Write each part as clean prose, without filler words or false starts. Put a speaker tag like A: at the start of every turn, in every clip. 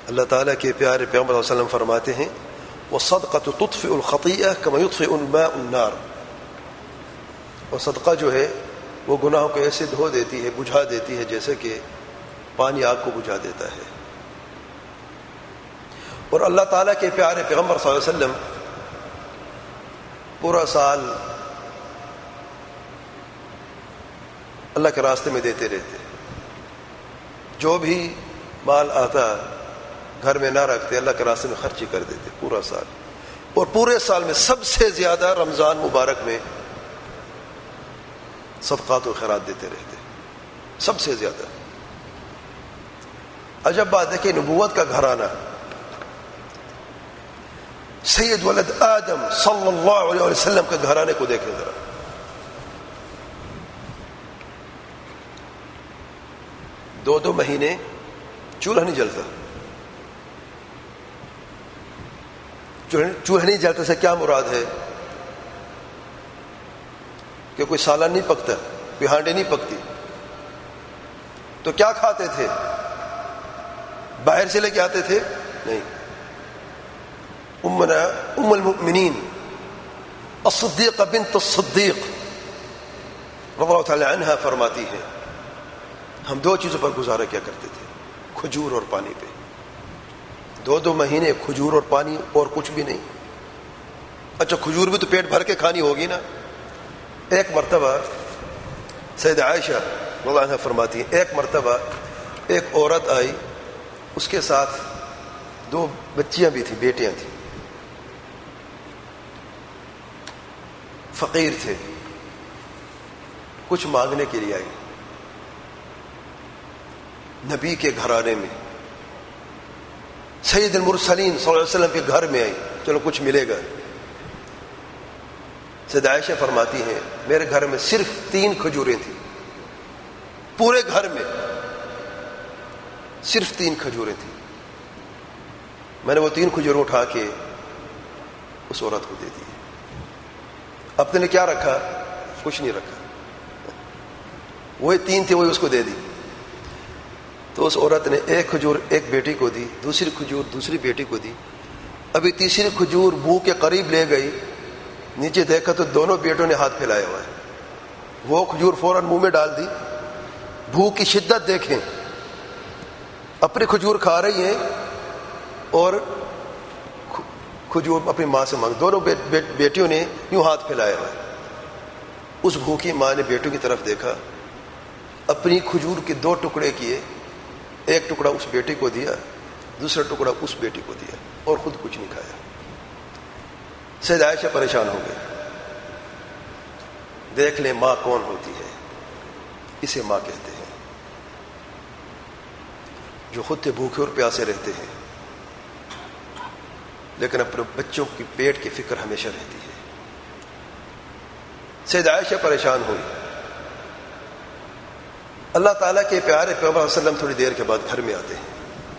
A: اللہ تعالیٰ کے پیارے پیغمبر صلی اللہ علیہ وسلم فرماتے ہیں وَالصَّدْقَةُ تُطْفِئُ الْخَطِيئَةَ كَمَا يُطْفِئُ الْمَاءُ النَّارَ، اور صدقہ جو ہے وہ گناہوں کو ایسے دھو دیتی ہے، بجھا دیتی ہے جیسے کہ پانی آگ کو بجھا دیتا ہے۔ اور اللہ تعالیٰ کے پیارے پیغمبر صلی اللہ علیہ وسلم پورا سال اللہ کے راستے میں دیتے رہتے، جو بھی مال آتا گھر میں نہ رکھتے، اللہ کے راستے میں خرچ ہی کر دیتے پورا سال، اور پورے سال میں سب سے زیادہ رمضان مبارک میں صدقات و خیرات دیتے رہتے، سب سے زیادہ۔ عجب بات ہے کہ نبوت کا گھرانہ سید ولد آدم صلی اللہ علیہ وسلم کے گھرانے کو دیکھیں ذرا، دو مہینے چولہا نہیں جلتا۔ چولہا نہیں جلتا سے کیا مراد ہے؟ کہ کوئی سالن نہیں پکتا، کوئی ہانڈی نہیں پکتی، تو کیا کھاتے تھے؟ باہر سے لے کے آتے تھے؟ نہیں، ام المؤمنین الصدیقہ بنت الصدیق رضی اللہ تعالی عنہا فرماتی ہے ہم دو چیزوں پر گزارا کیا کرتے تھے، کھجور اور پانی پہ۔ 2 مہینے کھجور اور پانی اور کچھ بھی نہیں۔ اچھا کھجور بھی تو پیٹ بھر کے کھانی ہوگی نا۔ ایک مرتبہ سید عائشہ رضی اللہ عنہا فرماتی ہیں ایک مرتبہ ایک عورت آئی، اس کے ساتھ 2 بچیاں بھی تھیں، بیٹیاں تھیں، فقیر تھے، کچھ مانگنے کے لیے آئی، نبی کے گھرانے میں، سید المرسلین صلی اللہ علیہ وسلم کے گھر میں آئی، چلو کچھ ملے گا۔ سید عائشہ فرماتی ہیں میرے گھر میں صرف 3 کھجوریں تھیں، پورے گھر میں صرف 3 کھجوریں تھیں۔ میں نے وہ 3 کھجوریں اٹھا کے اس عورت کو دے دی۔ اپنے نے کیا رکھا؟ کچھ نہیں رکھا، وہی 3 تھے، وہی اس کو دے دی۔ تو اس عورت نے ایک کھجور ایک بیٹی کو دی، دوسری کھجور دوسری بیٹی کو دی، ابھی تیسری کھجور منہ کے قریب لے گئی، نیچے دیکھا تو دونوں بیٹوں نے ہاتھ پھیلایا ہوا ہے، وہ کھجور فوراً منہ میں ڈال دی۔ بھوک کی شدت دیکھیں، اپنی کھجور کھا رہی ہیں اور کھجور اپنی ماں سے مانگ، دونوں بیٹیوں نے یوں ہاتھ پھیلایا ہوا ہے۔ اس بھوکی ماں نے بیٹوں کی طرف دیکھا، اپنی کھجور کے 2 ٹکڑے کیے، ایک ٹکڑا اس بیٹی کو دیا، دوسرا ٹکڑا اس بیٹی کو دیا، اور خود کچھ نہیں کھایا۔ سید عائشہ پریشان ہو گئی، دیکھ لیں ماں کون ہوتی ہے، اسے ماں کہتے ہیں، جو خود سے بھوکے اور پیاسے رہتے ہیں لیکن اپنے بچوں کی پیٹ کی فکر ہمیشہ رہتی ہے۔ سید عائشہ پریشان ہوئی۔ اللہ تعالیٰ کے پیارے پیغمبر صلی اللہ علیہ وسلم تھوڑی دیر کے بعد گھر میں آتے ہیں۔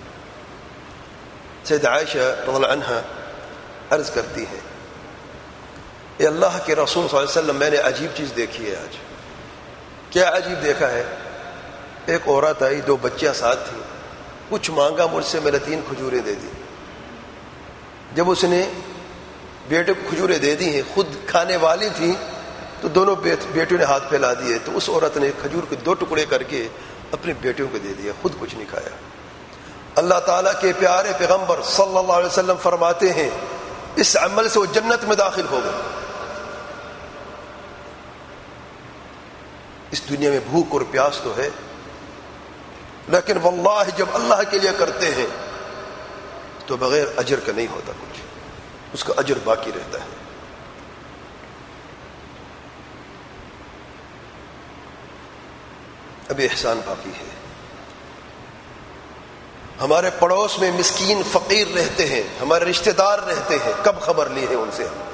A: سید عائشہ رضی اللہ عنہا عرض کرتی ہیں اے اللہ کے رسول صلی اللہ علیہ وسلم، میں نے عجیب چیز دیکھی ہے آج۔ کیا عجیب دیکھا ہے؟ ایک عورت آئی، 2 بچیاں ساتھ تھیں، کچھ مانگا مجھ سے، میں نے 3 کھجوریں دے دی۔ جب اس نے بیٹے کو کھجوریں دے دی ہیں، خود کھانے والی تھیں، تو دونوں بیٹیوں نے ہاتھ پھیلا دیے، تو اس عورت نے کھجور کے 2 ٹکڑے کر کے اپنی بیٹیوں کو دے دیا، خود کچھ نہیں کھایا۔ اللہ تعالیٰ کے پیارے پیغمبر صلی اللہ علیہ وسلم فرماتے ہیں اس عمل سے وہ جنت میں داخل ہو گئے۔ اس دنیا میں بھوک اور پیاس تو ہے، لیکن واللہ جب اللہ کے لیے کرتے ہیں تو بغیر اجر کا نہیں ہوتا کچھ، اس کا اجر باقی رہتا ہے۔ ابھی احسان باقی ہے۔ ہمارے پڑوس میں مسکین فقیر رہتے ہیں، ہمارے رشتہ دار رہتے ہیں، کب خبر لی ہے ان سے ہم نے؟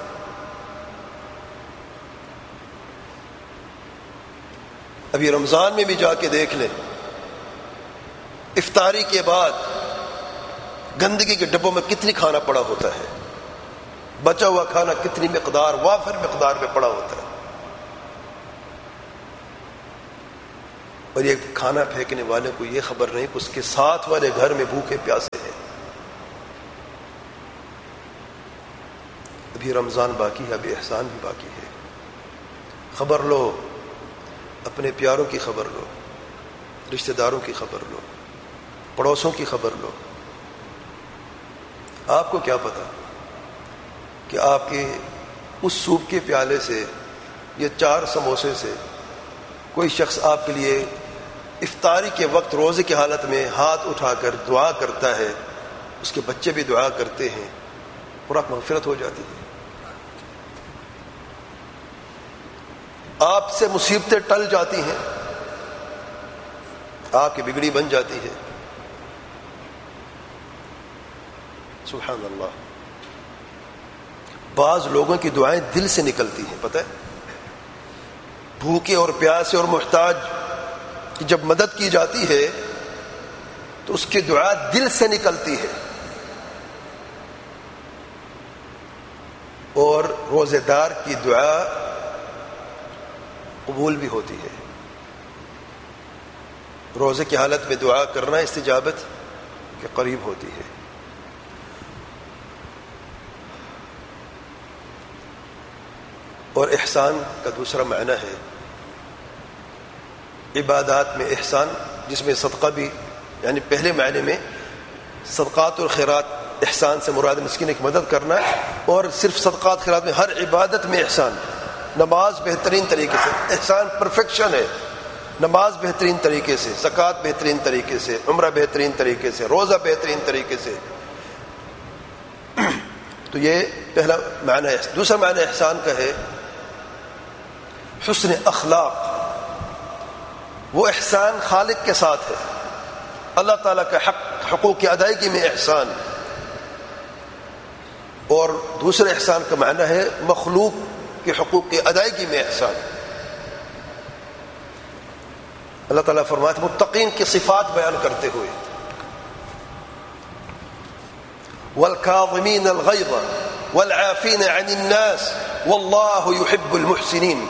A: ابھی رمضان میں بھی جا کے دیکھ لیں، افطاری کے بعد گندگی کے ڈبوں میں کتنی کھانا پڑا ہوتا ہے، بچا ہوا کھانا کتنی مقدار، وافر مقدار میں پڑا ہوتا ہے، اور یہ کھانا پھینکنے والے کو یہ خبر نہیں کہ اس کے ساتھ والے گھر میں بھوکے پیاسے ہیں۔ ابھی رمضان باقی ہے، ابھی احسان بھی باقی ہے. خبر لو، اپنے پیاروں کی خبر لو، رشتہ داروں کی خبر لو، پڑوسوں کی خبر لو. آپ کو کیا پتا کہ آپ کے اس سوپ کے پیالے سے یا 4 سموسے سے کوئی شخص آپ کے لیے افطاری کے وقت روزے کی حالت میں ہاتھ اٹھا کر دعا کرتا ہے، اس کے بچے بھی دعا کرتے ہیں اور آپ مغفرت ہو جاتی ہے. آپ سے مصیبتیں ٹل جاتی ہیں، آپ کی بگڑی بن جاتی ہے. سبحان اللہ. بعض لوگوں کی دعائیں دل سے نکلتی ہیں، پتہ ہے، بھوکے اور پیاسے اور محتاج کی جب مدد کی جاتی ہے تو اس کی دعا دل سے نکلتی ہے. اور روزے دار کی دعا قبول بھی ہوتی ہے. روزے کی حالت میں دعا کرنا استجابت کے قریب ہوتی ہے. اور احسان کا دوسرا معنی ہے عبادات میں احسان، جس میں صدقہ بھی، یعنی پہلے معنی میں صدقات اور خیرات احسان سے مراد مسکین کی مدد کرنا ہے، اور صرف صدقات خیرات میں ہر عبادت میں احسان. نماز بہترین طریقے سے، احسان پرفیکشن ہے. نماز بہترین طریقے سے، زکوٰۃ بہترین طریقے سے، عمرہ بہترین طریقے سے، روزہ بہترین طریقے سے. تو یہ پہلا معنی ہے. دوسرا معنی احسان کا ہے حسن اخلاق. وہ احسان خالق کے ساتھ ہے، اللہ تعالیٰ کا حقوق کی ادائیگی میں احسان. اور دوسرے احسان کا معنی ہے مخلوق کے حقوق کی ادائیگی میں احسان. اللہ تعالیٰ فرماتے ہیں متقین کی صفات بیان کرتے ہوئے والکاظمین الغیظ والعافین عن الناس واللہ یحب المحسنین.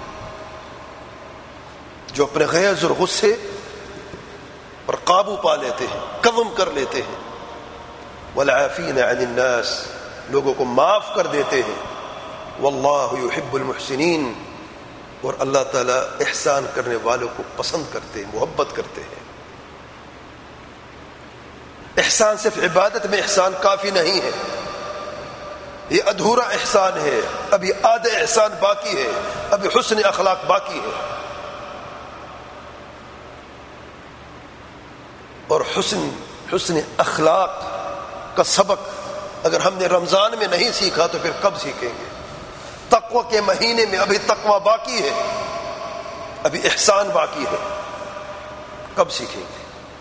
A: جو اپنے غیظ اور غصے پر قابو پا لیتے ہیں، قدم کر لیتے ہیں. والعافین عن الناس، لوگوں کو معاف کر دیتے ہیں. واللہ یحب المحسنین، اور اللہ تعالیٰ احسان کرنے والوں کو پسند کرتے ہیں، محبت کرتے ہیں. احسان صرف عبادت میں احسان کافی نہیں ہے، یہ ادھورا احسان ہے. ابھی آدھا احسان باقی ہے، ابھی حسن اخلاق باقی ہے. اور حسن اخلاق کا سبق اگر ہم نے رمضان میں نہیں سیکھا تو پھر کب سیکھیں گے؟ تقوی کے مہینے میں ابھی تقوی باقی ہے، ابھی احسان باقی ہے، کب سیکھیں گے؟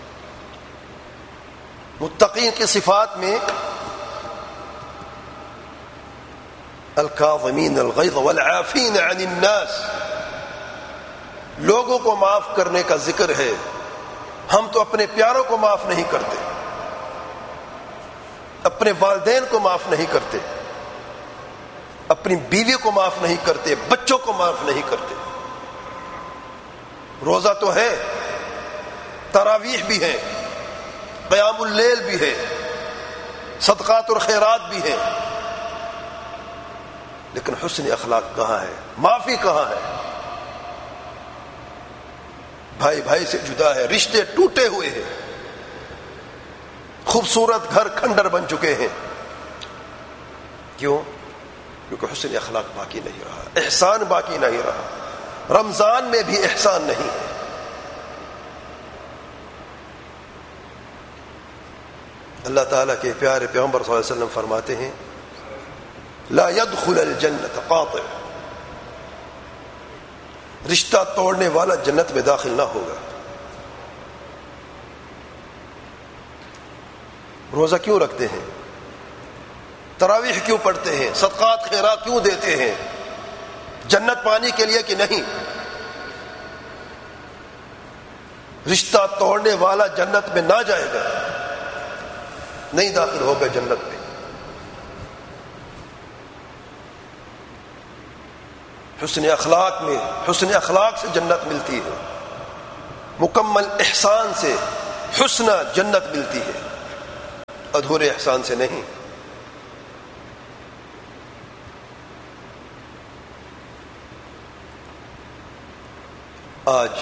A: متقین کی صفات میں الکاظمین الغیظ والعافین عن الناس، لوگوں کو معاف کرنے کا ذکر ہے. ہم تو اپنے پیاروں کو معاف نہیں کرتے، اپنے والدین کو معاف نہیں کرتے، اپنی بیوی کو معاف نہیں کرتے، بچوں کو معاف نہیں کرتے. روزہ تو ہے، تراویح بھی ہے، قیام اللیل بھی ہے، صدقات اور خیرات بھی ہے، لیکن حسن اخلاق کہاں ہے؟ معافی کہاں ہے؟ بھائی بھائی سے جدا ہے، رشتے ٹوٹے ہوئے ہیں، خوبصورت گھر کھنڈر بن چکے ہیں. کیوں؟ کیونکہ حسن اخلاق باقی نہیں رہا، احسان باقی نہیں رہا. رمضان میں بھی احسان نہیں ہے. اللہ تعالیٰ کے پیارے پیغمبر صلی اللہ علیہ وسلم فرماتے ہیں لا يدخل الجنت قاطع، رشتہ توڑنے والا جنت میں داخل نہ ہوگا. روزہ کیوں رکھتے ہیں؟ تراویح کیوں پڑھتے ہیں؟ صدقات خیرات کیوں دیتے ہیں؟ جنت پانے کے لیے کہ نہیں؟ رشتہ توڑنے والا جنت میں نہ جائے گا، نہیں داخل ہوگا جنت میں. حسن اخلاق میں، حسن اخلاق سے جنت ملتی ہے، مکمل احسان سے حسن جنت ملتی ہے، ادھورے احسان سے نہیں. آج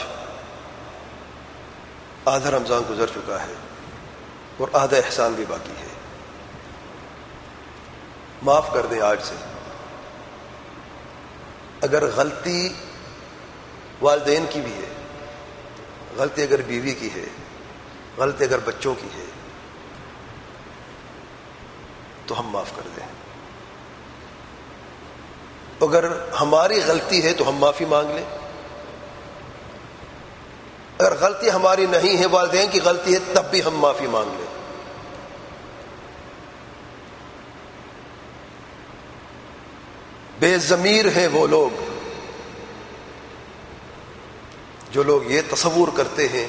A: آدھا رمضان گزر چکا ہے اور آدھا احسان بھی باقی ہے. معاف کر دیں آج سے. اگر غلطی والدین کی بھی ہے، غلطی اگر بیوی کی ہے، غلطی اگر بچوں کی ہے، تو ہم معاف کر دیں. اگر ہماری غلطی ہے تو ہم معافی مانگ لیں. اگر غلطی ہماری نہیں ہے، والدین کی غلطی ہے، تب بھی ہم معافی مانگ لیں. بے ضمیر ہیں وہ لوگ جو لوگ یہ تصور کرتے ہیں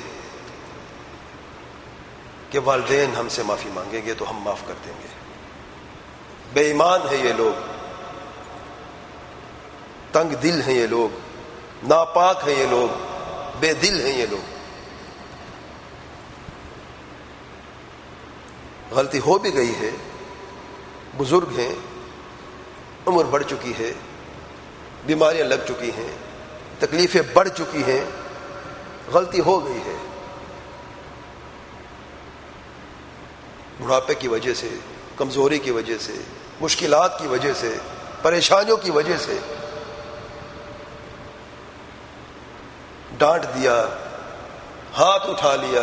A: کہ والدین ہم سے معافی مانگیں گے تو ہم معاف کر دیں گے. بے ایمان ہیں یہ لوگ، تنگ دل ہیں یہ لوگ، ناپاک ہیں یہ لوگ، بے دل ہیں یہ لوگ. غلطی ہو بھی گئی ہے، بزرگ ہیں، عمر بڑھ چکی ہے، بیماریاں لگ چکی ہیں، تکلیفیں بڑھ چکی ہیں، غلطی ہو گئی ہے. بڑھاپے کی وجہ سے، کمزوری کی وجہ سے، مشکلات کی وجہ سے، پریشانیوں کی وجہ سے ڈانٹ دیا، ہاتھ اٹھا لیا،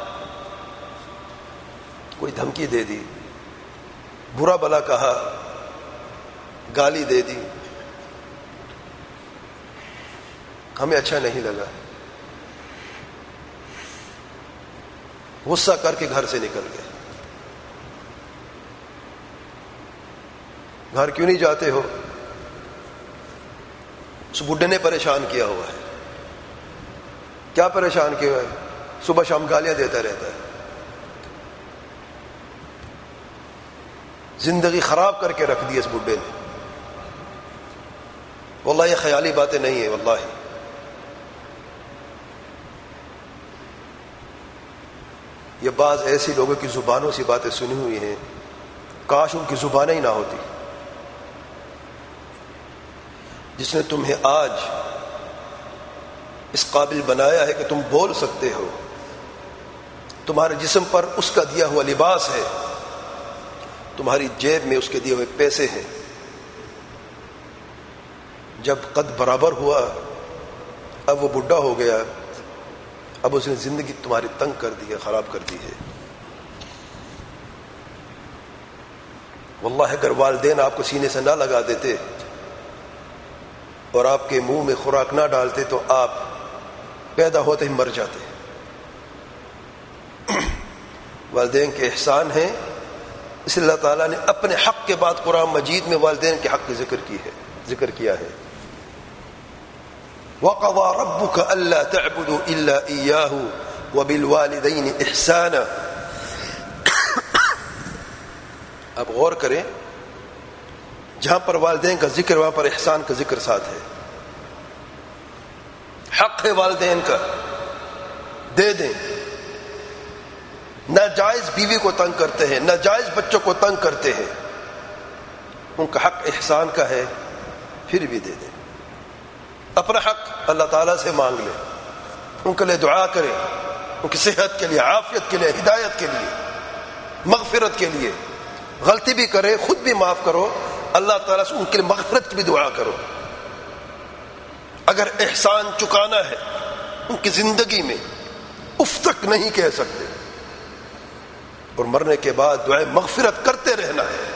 A: کوئی دھمکی دے دی، برا بھلا کہا، گالی دے دی، ہمیں اچھا نہیں لگا، غصہ کر کے گھر سے نکل گئے. گھر کیوں نہیں جاتے ہو؟ اس بڈھے نے پریشان کیا ہوا ہے. کیا پریشان کیا ہوا ہے؟ صبح شام گالیاں دیتا رہتا ہے، زندگی خراب کر کے رکھ دی اس بڈھے نے. واللہ یہ خیالی باتیں نہیں ہیں، واللہ یہ بعض ایسی لوگوں کی زبانوں سے باتیں سنی ہوئی ہیں، کاش ان کی زبانیں ہی نہ ہوتی. جس نے تمہیں آج اس قابل بنایا ہے کہ تم بول سکتے ہو، تمہارے جسم پر اس کا دیا ہوا لباس ہے، تمہاری جیب میں اس کے دیے ہوئے پیسے ہیں. جب قد برابر ہوا، اب وہ بڈھا ہو گیا، اب اس نے زندگی تمہاری تنگ کر دی ہے، خراب کر دی ہے. واللہ اگر والدین آپ کو سینے سے نہ لگا دیتے اور آپ کے منہ میں خوراک نہ ڈالتے تو آپ پیدا ہوتے ہی مر جاتے. والدین کے احسان ہیں، اس لیے اللہ تعالیٰ نے اپنے حق کے بعد قرآن مجید میں والدین کے حق کی ذکر کیا ہے. وَقَضَى رَبُّكَ أَلَّا تَعْبُدُوا إِلَّا إِيَّاهُ وَبِالْوَالِدَيْنِ إِحْسَانًا. اب غور کریں، جہاں پر والدین کا ذکر وہاں پر احسان کا ذکر ساتھ ہے. حق ہے والدین کا، دے دیں. ناجائز بیوی کو تنگ کرتے ہیں، ناجائز بچوں کو تنگ کرتے ہیں، ان کا حق احسان کا ہے، پھر بھی دے دیں. اپنا حق اللہ تعالیٰ سے مانگ لیں، ان کے لیے دعا کریں، ان کی صحت کے لیے، عافیت کے لیے، ہدایت کے لیے، مغفرت کے لیے. غلطی بھی کرے خود بھی معاف کرو، اللہ تعالیٰ سے ان کے لیے مغفرت کی بھی دعا کرو. اگر احسان چکانا ہے ان کی زندگی میں، اف تک نہیں کہہ سکتے، اور مرنے کے بعد دعائیں مغفرت کرتے رہنا ہے.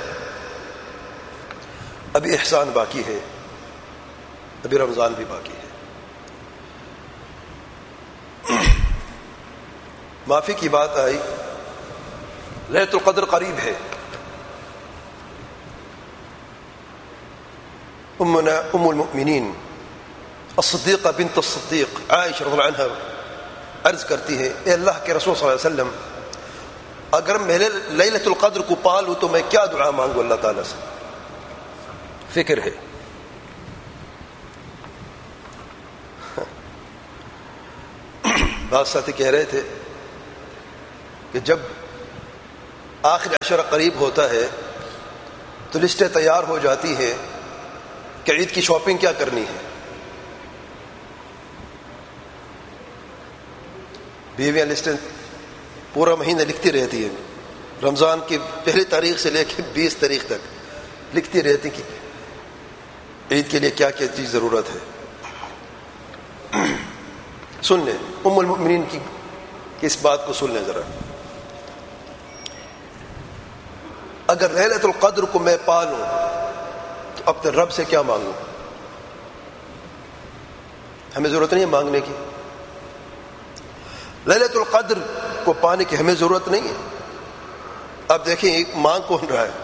A: ابھی احسان باقی ہے، ابھی رمضان بھی باقی ہے. معافی کی بات آئی، لیلۃ القدر قریب ہے. ام المؤمنین الصدیقہ بنت الصدیق عائشہ رضی اللہ عنہا عرض کرتی ہے، اے اللہ کے رسول صلی اللہ علیہ وسلم، اگر میں لیلۃ القدر کو پالوں تو میں کیا دعا مانگوں اللہ تعالیٰ سے؟ فکر ہے. بعض ساتھی کہہ رہے تھے کہ جب آخر عشرہ قریب ہوتا ہے تو لسٹیں تیار ہو جاتی ہیں کہ عید کی شاپنگ کیا کرنی ہے. بیویاں لسٹیں پورا مہینہ لکھتی رہتی ہیں، رمضان کی پہلی تاریخ سے لے کے 20 تاریخ تک لکھتی رہتی کہ عید کے لیے کیا کیا چیز ضرورت ہے. سن لیں ام المؤمنین کی اس بات کو سن لیں ذرا. اگر لیلۃ القدر کو میں پا لوں تو اپنے رب سے کیا مانگوں؟ ہمیں ضرورت نہیں ہے مانگنے کی. لیلۃ القدر کو پانے کی ہمیں ضرورت نہیں ہے. اب دیکھیں ایک مانگ کون رہا ہے؟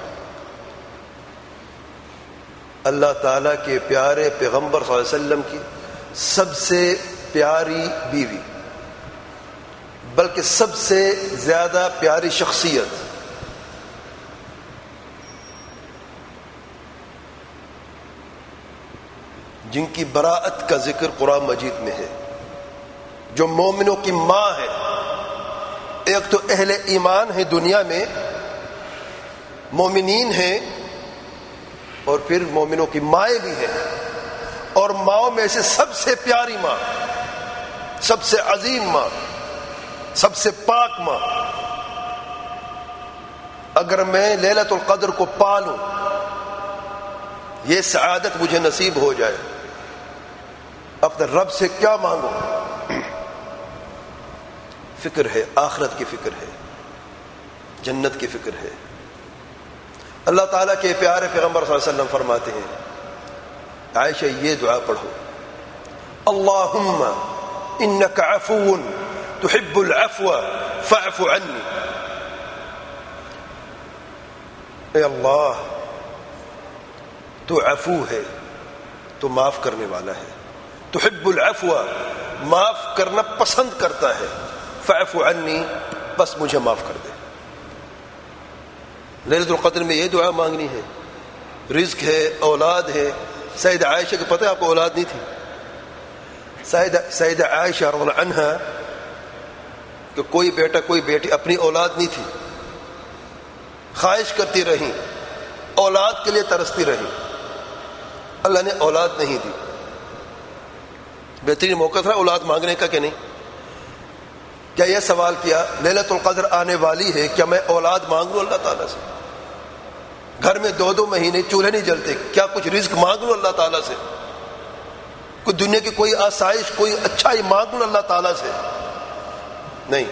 A: اللہ تعالیٰ کے پیارے پیغمبر صلی اللہ علیہ وسلم کی سب سے پیاری بیوی، بلکہ سب سے زیادہ پیاری شخصیت، جن کی براءت کا ذکر قرآن مجید میں ہے، جو مومنوں کی ماں ہے. ایک تو اہل ایمان ہے دنیا میں، مومنین ہیں، اور پھر مومنوں کی مائیں بھی ہیں، اور ماؤں میں سے سب سے پیاری ماں، سب سے عظیم ماں، سب سے پاک ماں. اگر میں لیلۃ القدر کو پالوں، یہ سعادت مجھے نصیب ہو جائے، اپنے رب سے کیا مانگوں؟ فکر ہے، آخرت کی فکر ہے، جنت کی فکر ہے. اللہ تعالیٰ کے پیارے پیغمبر صلی اللہ علیہ وسلم فرماتے ہیں، عائشہ یہ دعا پڑھو، اللہم انک عفو تحب العفو فاعف عنی. اے اللہ، تو عفو ہے، تو معاف کرنے والا ہے. تحب العفو، معاف کرنا پسند کرتا ہے. فاعف عنی، بس مجھے معاف کر دے. لیلۃ القدر میں یہ دعا مانگنی ہے. رزق ہے، اولاد ہے. سیدہ عائشہ کو پتہ ہے آپ کو اولاد نہیں تھی. سیدہ عائشہ رضی اللہ عنہا کہ کوئی بیٹا کوئی بیٹی، اپنی اولاد نہیں تھی. خواہش کرتی رہیں، اولاد کے لیے ترستی رہیں. اللہ نے اولاد نہیں دی. بہترین موقع تھا اولاد مانگنے کا کہ نہیں؟ کیا یہ سوال کیا لیلۃ القدر آنے والی ہے، کیا میں اولاد مانگ لوں اللہ تعالیٰ سے؟ گھر میں 2 مہینے چولہے نہیں جلتے، کیا کچھ رزق مانگ لوں اللہ تعالیٰ سے؟ کوئی دنیا کی کوئی آسائش، کوئی اچھائی مانگ لوں اللہ تعالیٰ سے؟ نہیں.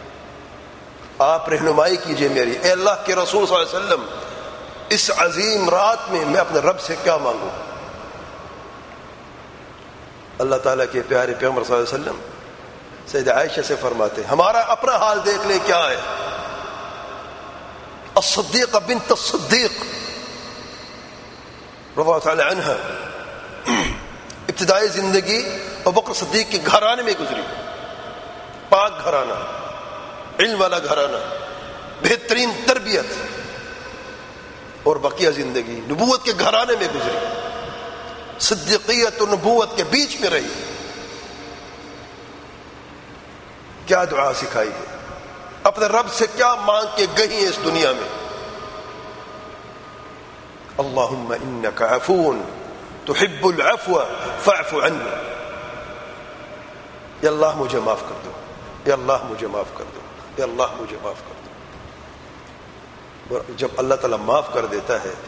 A: آپ رہنمائی کیجئے میری. اے اللہ کے رسول صلی اللہ علیہ وسلم، اس عظیم رات میں اپنے رب سے کیا مانگوں؟ اللہ تعالیٰ کے پیارے پیغمبر صلی اللہ علیہ وسلم سیدہ عائشہ سے فرماتے ہیں، ہمارا اپنا حال دیکھ لیں کیا ہے. الصدیقہ بنت الصدیق رضی اللہ تعالی عنہ، ابتدائی زندگی ابوبکر صدیق کے گھرانے میں گزری. پاک گھرانہ، علم والا گھرانہ، بہترین تربیت، اور بقیہ زندگی نبوت کے گھرانے میں گزری. صدیقیت اور نبوت کے بیچ میں رہی. کیا دعا سکھائی ہے، اپنے رب سے کیا مانگ کے گئی ہیں اس دنیا میں. اللہم انک عفو تحب العفو فاعف عنی. یا اللہ مجھے معاف کر دو، یا اللہ مجھے معاف کر دو، یا اللہ مجھے معاف کر دو. جب اللہ تعالیٰ معاف کر دیتا ہے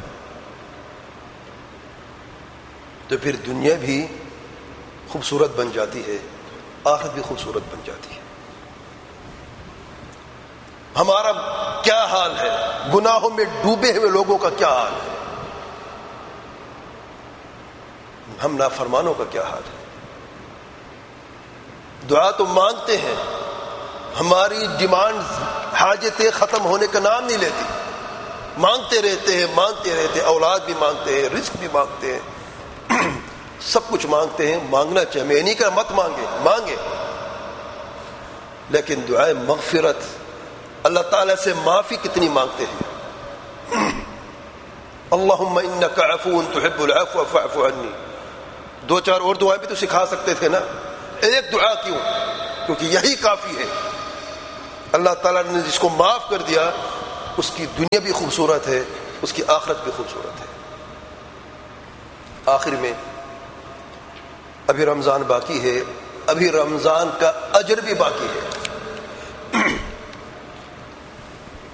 A: تو پھر دنیا بھی خوبصورت بن جاتی ہے، آخرت بھی خوبصورت بن جاتی ہے. ہمارا کیا حال ہے، گناہوں میں ڈوبے ہوئے لوگوں کا کیا حال ہے، ہم نافرمانوں کا کیا حال ہے. دعا تو مانگتے ہیں، ہماری ڈیمانڈ، حاجتیں ختم ہونے کا نام نہیں لیتی. مانگتے رہتے ہیں، مانگتے رہتے ہیں. اولاد بھی مانگتے ہیں، رزق بھی مانگتے ہیں، سب کچھ مانگتے ہیں. مانگنا چاہیے، میں نہیں کہ مت مانگے، لیکن دعائے مغفرت، اللہ تعالیٰ سے معافی کتنی مانگتے ہیں. اللہم انک عفو تحب العفو فاعف عنی. 2-4 اور دعائیں بھی تو سکھا سکتے تھے نا، ایک دعا کیوں؟ کیونکہ یہی کافی ہے. اللہ تعالیٰ نے جس کو معاف کر دیا، اس کی دنیا بھی خوبصورت ہے، اس کی آخرت بھی خوبصورت ہے. آخر میں ابھی رمضان باقی ہے، ابھی رمضان کا اجر بھی باقی ہے.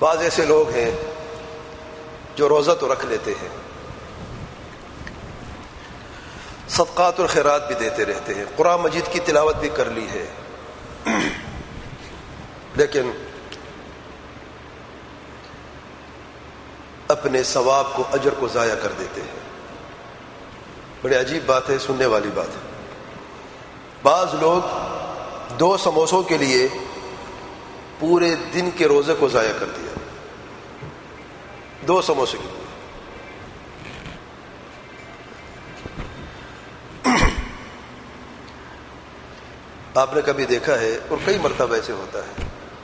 A: بعض ایسے لوگ ہیں جو روزہ تو رکھ لیتے ہیں، صدقات اور خیرات بھی دیتے رہتے ہیں، قرآن مجید کی تلاوت بھی کر لی ہے، لیکن اپنے ثواب کو، اجر کو ضائع کر دیتے ہیں۔ بڑی عجیب بات ہے، سننے والی بات ہے۔ بعض لوگ 2 سموسوں کے لیے پورے دن کے روزے کو ضائع کر دیا، 2 سموسے کے لیے۔ آپ نے کبھی دیکھا ہے، اور کئی مرتبہ ایسے ہوتا ہے،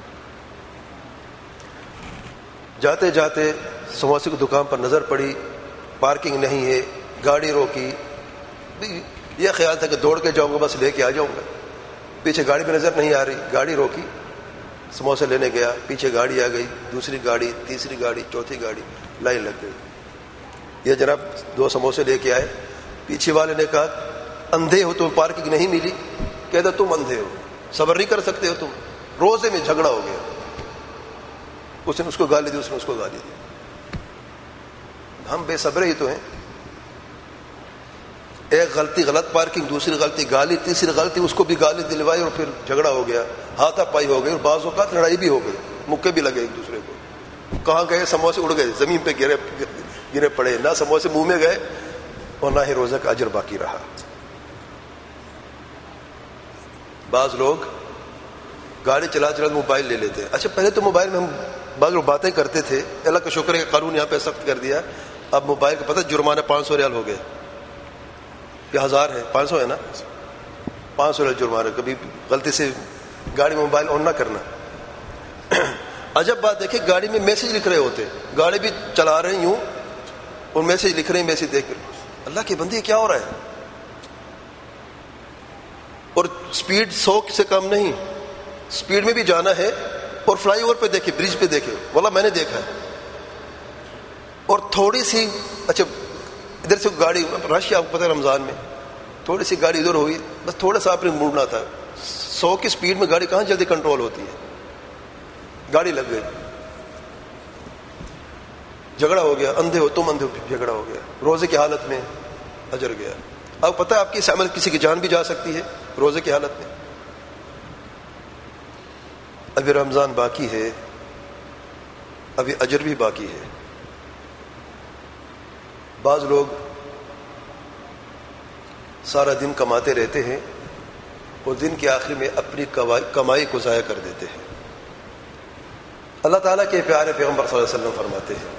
A: جاتے جاتے سموسے کی دکان پر نظر پڑی، پارکنگ نہیں ہے، گاڑی روکی، یہ خیال تھا کہ دوڑ کے جاؤں گا، بس لے کے آ جاؤں گا، پیچھے گاڑی بھی نظر نہیں آ رہی، گاڑی روکی، سموسے لینے گیا، پیچھے گاڑی آ گئی، دوسری گاڑی، تیسری گاڑی، چوتھی گاڑی، لائن لگ گئی۔ یہ جناب 2 سموسے لے کے آئے، پیچھے والے نے کہا اندھے ہو، تمہیں پارکنگ نہیں ملی؟ کہتا تم اندھے ہو، صبر نہیں کر سکتے ہو تم؟ روزے میں جھگڑا ہو گیا، اس نے اس کو گالی دی، اس نے اس کو گالی دی۔ ہم بے صبر ہی تو ہیں، ایک غلطی غلط پارکنگ، دوسری غلطی گالی، تیسری غلطی اس کو بھی گالی دلوائی، اور پھر جھگڑا ہو گیا، ہاتھا پائی ہو گئی، اور بعض اوقات لڑائی بھی ہو گئی، مکے بھی لگے ایک دوسرے کو۔ کہاں گئے؟ سموسے اڑ گئے، زمین پہ گرے پڑے، نہ سموسے منہ میں گئے اور نہ ہی روزہ کا اجر باقی رہا۔ بعض لوگ گاڑی چلا موبائل لے لیتے ہیں۔ اچھا، پہلے تو موبائل میں ہم بعض لوگ باتیں کرتے تھے، اللہ کا شکر ہے کہ قانون یہاں پہ سخت کر دیا، اب موبائل کا پتہ جرمانہ 500 ریال ہو گیا، یہ 1000 ہے، 500 ہے نا، 500 ریال جرمانہ، کبھی غلطی سے گاڑی میں موبائل آن نہ کرنا۔ عجب بات دیکھیں، گاڑی میں میسج لکھ رہے ہوتے، گاڑی بھی چلا رہے ہیں یوں اور میسج لکھ رہے ہیں، میسج دیکھ کر اللہ کے بندے کیا ہو رہا ہے؟ اور سپیڈ 100 سے کم نہیں، سپیڈ میں بھی جانا ہے، اور فلائی اوور پہ دیکھے، برج پہ دیکھے، واللہ میں نے دیکھا ہے، اور تھوڑی سی، اچھا ادھر سے گاڑی رش، آپ کو پتہ ہے رمضان میں تھوڑی سی گاڑی ادھر ہوئی، بس تھوڑا سا آپ نے موڑنا تھا، 100 کی سپیڈ میں گاڑی کہاں جلدی کنٹرول ہوتی ہے، گاڑی لگ گئی، جھگڑا ہو گیا، اندھے ہو تم، اندھے ہو، جھگڑا ہو گیا، روزے کی حالت میں اجر گیا۔ آپ پتہ ہے آپ کی اس عمل کسی کی جان بھی جا سکتی ہے روزے کی حالت میں۔ ابھی رمضان باقی ہے، ابھی اجر بھی باقی ہے۔ بعض لوگ سارا دن کماتے رہتے ہیں اور دن کے آخر میں اپنی کمائی کو ضائع کر دیتے ہیں۔ اللہ تعالیٰ کے پیارے پیغمبر صلی اللہ علیہ وسلم فرماتے ہیں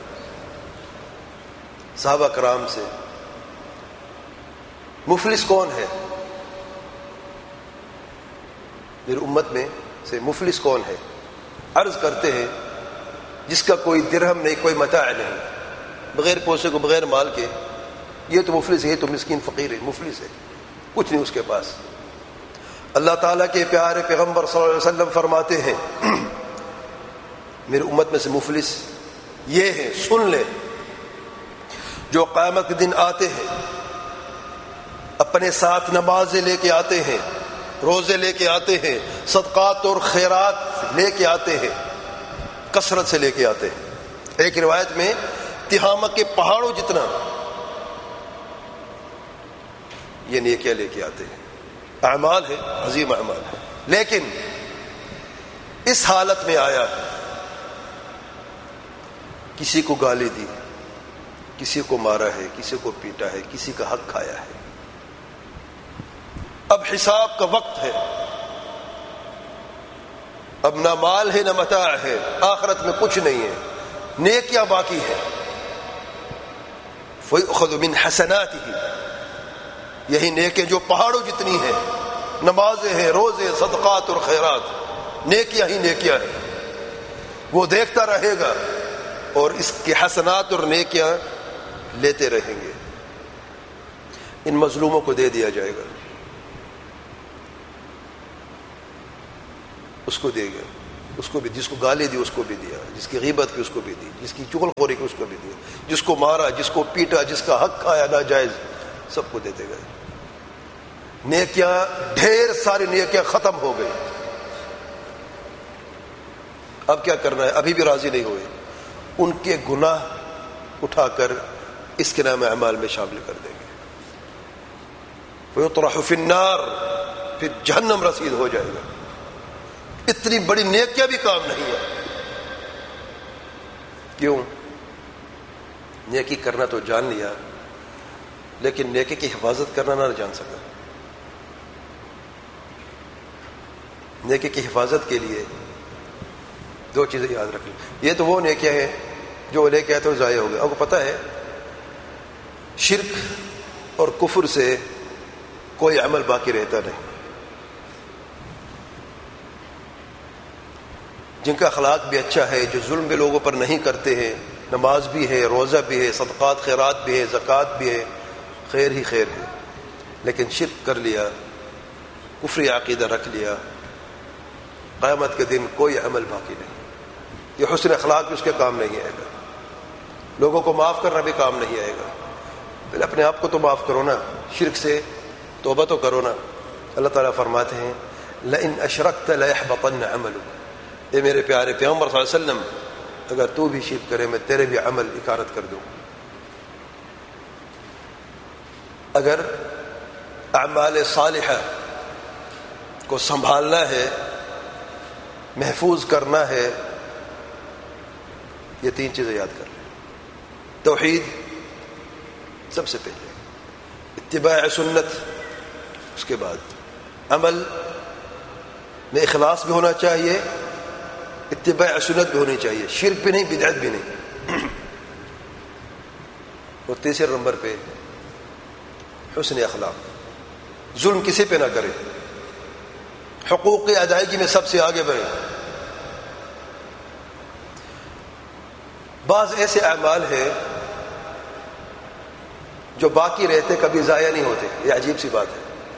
A: صحابہ کرام سے، مفلس کون ہے؟ میری امت میں سے مفلس کون ہے؟ عرض کرتے ہیں جس کا کوئی درہم نہیں، کوئی متاع نہیں، بغیر پیسے کو، بغیر مال کے، یہ تو مفلس ہے، یہ تو مسکین فقیر ہے، مفلس ہے، کچھ نہیں اس کے پاس۔ اللہ تعالیٰ کے پیارے پیغمبر صلی اللہ علیہ وسلم فرماتے ہیں میری امت میں سے مفلس یہ ہے، سن لے، جو قیامت کے دن آتے ہیں، اپنے ساتھ نمازیں لے کے آتے ہیں، روزے لے کے آتے ہیں، صدقات اور خیرات لے کے آتے ہیں، کثرت سے لے کے آتے ہیں۔ ایک روایت میں تہامہ کے پہاڑوں جتنا یہ نیکیاں لے کے آتے ہیں، اعمال ہے، عظیم اعمال ہے، لیکن اس حالت میں آیا، کسی کو گالی دی، کسی کو مارا ہے، کسی کو پیٹا ہے، کسی کا حق کھایا ہے۔ اب حساب کا وقت ہے، اب نہ مال ہے نہ متاع ہے، آخرت میں کچھ نہیں ہے، نیکیاں باقی ہے۔ فَيُؤْخَذُ مِنْ حَسَنَاتِهِ، یہی نیکیاں جو پہاڑوں جتنی ہیں، نمازیں ہیں، روزے، صدقات اور خیرات، نیکیاں ہی نیکیاں ہیں، وہ دیکھتا رہے گا اور اس کی حسنات اور نیکیاں لیتے رہیں گے۔ ان مظلوموں کو دے دیا جائے گا، اس کو دے گا، اس کو بھی، جس کو گالی دی اس کو بھی دیا، جس کی غیبت کی اس کو بھی دی، جس کی چغل خوری کی اس کو بھی دیا، جس کو مارا، جس کو پیٹا، جس کا حق کھایا ناجائز، سب کو دیتے گئے۔ نیکیاں، ڈھیر ساری نیکیاں ختم ہو گئی۔ اب کیا کرنا ہے؟ ابھی بھی راضی نہیں ہوئے، ان کے گناہ اٹھا کر اس کے نام اعمال میں شامل کر دیں گے. وَيُطْرَحُ فِي النَّارِ، پھر جہنم رسید ہو جائے گا. اتنی بڑی نیکیاں بھی کام نہیں ہے. کیوں؟ نیکی کرنا تو جان لیا، لیکن نیکی کی حفاظت کرنا نہ جان سکا. نیکی کی حفاظت کے لیے دو چیزیں یاد رکھ لیں. یہ تو وہ نیکیاں ہیں جو لے کے آئے تو ضائع ہو گئے. آپ کو پتہ ہے شرک اور کفر سے کوئی عمل باقی رہتا نہیں. جن کا اخلاق بھی اچھا ہے، جو ظلم بھی لوگوں پر نہیں کرتے ہیں، نماز بھی ہے، روزہ بھی ہے، صدقات خیرات بھی ہے، زکوٰۃ بھی ہے، خیر ہی خیر ہے، لیکن شرک کر لیا، کفری عقیدہ رکھ لیا، قیامت کے دن کوئی عمل باقی نہیں. یہ حسن اخلاق بھی اس کے کام نہیں آئے گا. لوگوں کو معاف کرنا بھی کام نہیں آئے گا. پہلے اپنے آپ کو تو معاف کرو نا، شرک سے توبہ تو کرو نا. اللہ تعالیٰ فرماتے ہیں لئن اشرکت لیحبطن عملک، اے میرے پیارے پیغمبر صلی اللہ علیہ وسلم، اگر تو بھی شرک کرے میں تیرے بھی عمل اکارت کر دوں. اگر اعمال صالحہ کو سنبھالنا ہے، محفوظ کرنا ہے، یہ تین چیزیں یاد کر لیں. توحید سب سے پہلے، اتباع سنت، اس کے بعد عمل میں اخلاص بھی ہونا چاہیے، اتباع سنت بھی ہونی چاہیے، شرک بھی نہیں، بدعت بھی نہیں. اور تیسرے نمبر پہ حسن اخلاق، ظلم کسی پہ نہ کرے، حقوق کی ادائیگی میں سب سے آگے بڑھے. بعض ایسے اعمال ہیں جو باقی رہتے کبھی ضائع نہیں ہوتے. یہ عجیب سی بات ہے.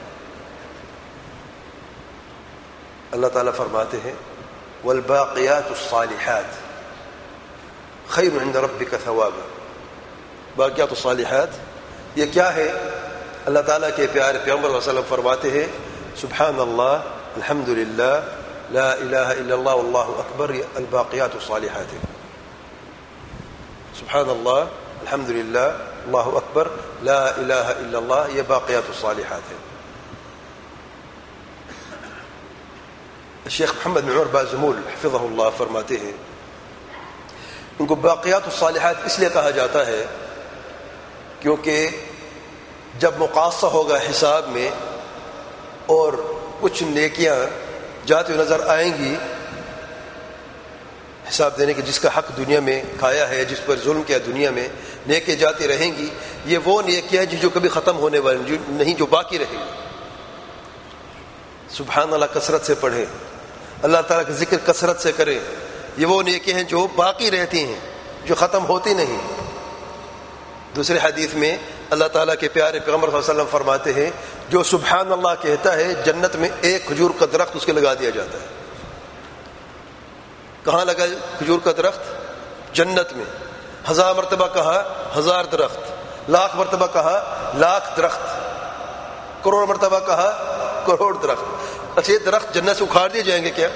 A: اللہ تعالیٰ فرماتے ہیں والباقیات الصالحات خیر عند ربک ثوابا. باقیات الصالحات یہ کیا ہے؟ اللہ تعالیٰ کے پیارے پیغمبر صلی اللہ علیہ وسلم فرماتے ہیں سبحان اللہ، الحمد للہ، لا الہ الا اللہ، واللہ اکبر، یہ الباقیات الصالحات ہے. سبحان اللہ، الحمد للہ، اللہ اکبر، لا الہ الا اللہ، یہ باقیات الصالحات ہے. شیخ محمد بن عمر بازمول حفظہ اللہ فرماتے ہیں ان کو باقیات الصالحات اس لیے کہا جاتا ہے کیونکہ جب مقاصہ ہوگا حساب میں اور کچھ نیکیاں جاتے ہوئے نظر آئیں گی حساب دینے کے، جس کا حق دنیا میں کھایا ہے، جس پر ظلم کیا دنیا میں، نیکیاں جاتی رہیں گی. یہ وہ نیکیاں جو کبھی ختم ہونے والی نہیں، جو باقی رہیں گی. سبحان اللہ کثرت سے پڑھیں، اللہ تعالیٰ کا ذکر کثرت سے کریں. یہ وہ نیکیاں ہیں جو باقی رہتی ہیں، جو ختم ہوتی نہیں. دوسرے حدیث میں اللہ تعالیٰ کے پیارے پیغمبر صلی اللہ علیہ وسلم فرماتے ہیں جو سبحان اللہ کہتا ہے جنت میں ایک کھجور کا درخت اس کے لگا دیا جاتا ہے. کہاں لگا کھجور کا درخت؟ جنت میں. 1000 مرتبہ کہا 1000 درخت، لاکھ مرتبہ کہا لاکھ درخت، کروڑ مرتبہ کہا کروڑ درخت. اچھا یہ درخت جنت سے اکھاڑ دیے جائیں گے کیا؟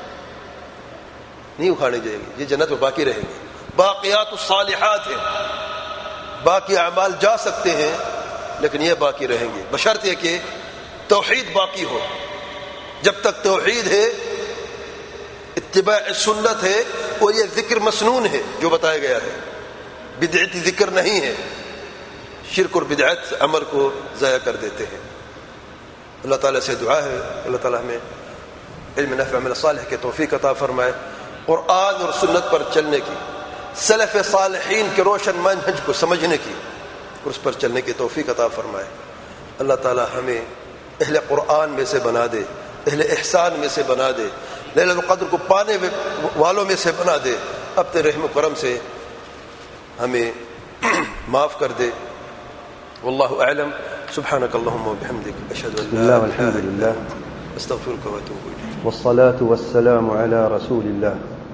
A: نہیں اکھاڑے جائیں گے، یہ جنت میں باقی رہیں گے. باقیات الصالحات ہیں، باقی اعمال جا سکتے ہیں لیکن یہ باقی رہیں گے بشرط یہ کہ توحید باقی ہو. جب تک توحید ہے، اتباع سنت ہے، اور یہ ذکر مسنون ہے جو بتایا گیا ہے، بدعتی ذکر نہیں ہے. شرک اور بدعت عمل کو ضائع کر دیتے ہیں. اللہ تعالیٰ سے دعا ہے اللہ تعالیٰ ہمیں علم نافع عمل صالح کے توفیق عطا فرمائے، قرآن اور سنت پر چلنے کی، سلف صالحین کے روشن منہج کو سمجھنے کی اور اس پر چلنے کی توفیق عطا فرمائے. اللہ تعالیٰ ہمیں اہل قرآن میں سے بنا دے، اہل احسان میں سے بنا دے، لیلۃ القدر کو پانے والوں میں سے بنا دے. اپنے رحم و کرم سے ہمیں معاف کر دے. واللہ اعلم. سبحانك اللهم وبحمدك اشهد ان لا اله الا انت استغفرك واتوب اليك.
B: والصلاة والسلام على رسول الله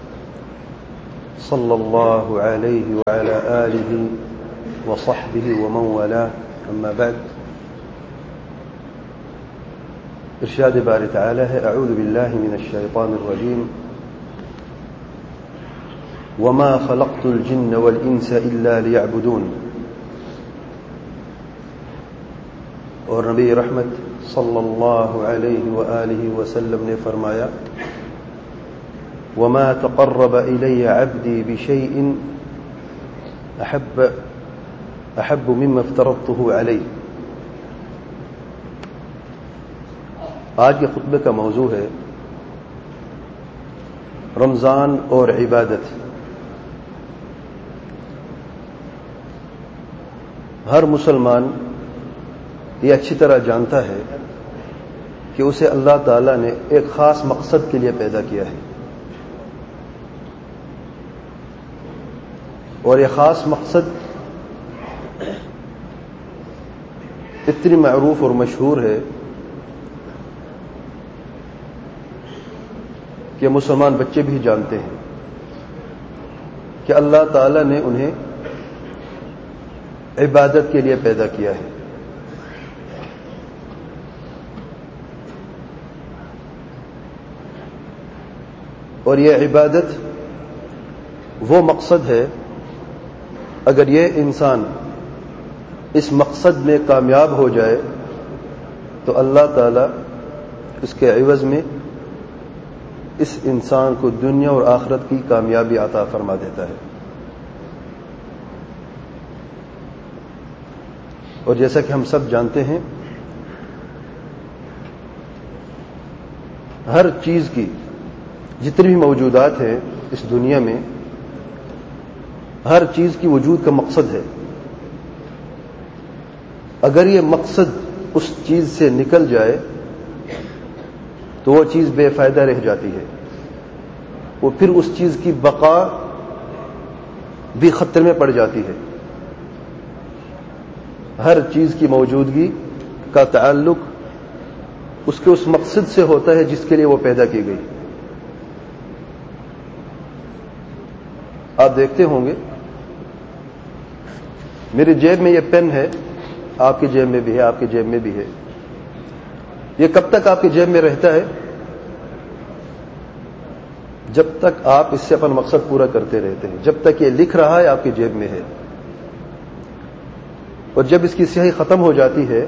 B: صلى الله عليه وعلى آله وصحبه ومن والاه. أما بعد، ارشاد باری تعالی ہے اعوذ باللہ من الشیطان الرجیم وما خلقت الجن والانس الا ليعبدون. اور نبی رحمت صلی اللہ علیہ وآلہ وسلم نے فرمایا وما تقرب الی عبدی بشیء احب مما افترضته علیہ. آج کے خطبے کا موضوع ہے رمضان اور عبادت. ہر مسلمان یہ اچھی طرح جانتا ہے کہ اسے اللہ تعالیٰ نے ایک خاص مقصد کے لیے پیدا کیا ہے، اور یہ خاص مقصد اتنی معروف اور مشہور ہے کہ مسلمان بچے بھی جانتے ہیں کہ اللہ تعالیٰ نے انہیں عبادت کے لیے پیدا کیا ہے. اور یہ عبادت وہ مقصد ہے، اگر یہ انسان اس مقصد میں کامیاب ہو جائے تو اللہ تعالیٰ اس کے عوض میں اس انسان کو دنیا اور آخرت کی کامیابی عطا فرما دیتا ہے. اور جیسا کہ ہم سب جانتے ہیں ہر چیز کی جتنی بھی موجودات ہیں اس دنیا میں، ہر چیز کی وجود کا مقصد ہے. اگر یہ مقصد اس چیز سے نکل جائے تو وہ چیز بے فائدہ رہ جاتی ہے، وہ پھر اس چیز کی بقا بھی خطرے میں پڑ جاتی ہے. ہر چیز کی موجودگی کا تعلق اس کے اس مقصد سے ہوتا ہے جس کے لیے وہ پیدا کی گئی. آپ دیکھتے ہوں گے میری جیب میں یہ پین ہے، آپ کی جیب میں بھی ہے، آپ کی جیب میں بھی ہے. یہ کب تک آپ کی جیب میں رہتا ہے؟ جب تک آپ اس سے اپنا مقصد پورا کرتے رہتے ہیں، جب تک یہ لکھ رہا ہے آپ کی جیب میں ہے. اور جب اس کی سیاہی ختم ہو جاتی ہے،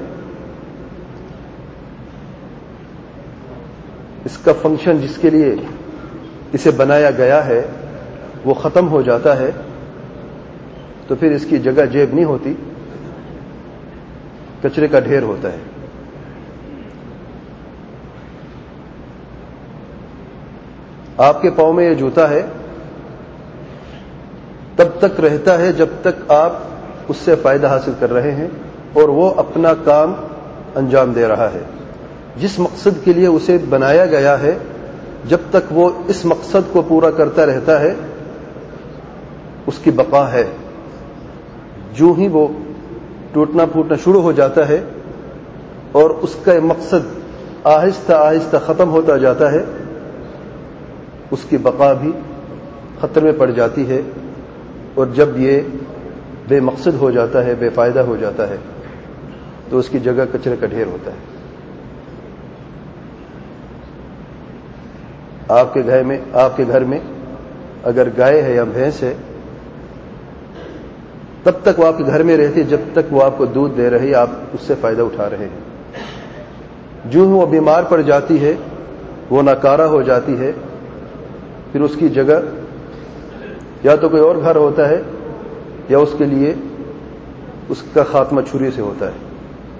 B: اس کا فنکشن جس کے لیے اسے بنایا گیا ہے وہ ختم ہو جاتا ہے، تو پھر اس کی جگہ جیب نہیں ہوتی، کچرے کا ڈھیر ہوتا ہے. آپ کے پاؤں میں یہ جوتا ہے تب تک رہتا ہے جب تک آپ اس سے فائدہ حاصل کر رہے ہیں اور وہ اپنا کام انجام دے رہا ہے. جس مقصد کے لیے اسے بنایا گیا ہے جب تک وہ اس مقصد کو پورا کرتا رہتا ہے اس کی بقا ہے. جو ہی وہ ٹوٹنا پھوٹنا شروع ہو جاتا ہے اور اس کا مقصد آہستہ آہستہ ختم ہوتا جاتا ہے، اس کی بقا بھی خطرے میں پڑ جاتی ہے. اور جب یہ بے مقصد ہو جاتا ہے، بے فائدہ ہو جاتا ہے، تو اس کی جگہ کچرے کا ڈھیر ہوتا ہے. آپ کے گھر میں اگر گائے ہے یا بھینس ہے، تب تک وہ آپ کے گھر میں رہتی ہے جب تک وہ آپ کو دودھ دے رہی ہے، آپ اس سے فائدہ اٹھا رہے ہیں. جو ہی وہ بیمار پڑ جاتی ہے، وہ ناکارہ ہو جاتی ہے، پھر اس کی جگہ یا تو کوئی اور گھر ہوتا ہے یا اس کے لیے اس کا خاتمہ چھری سے ہوتا ہے.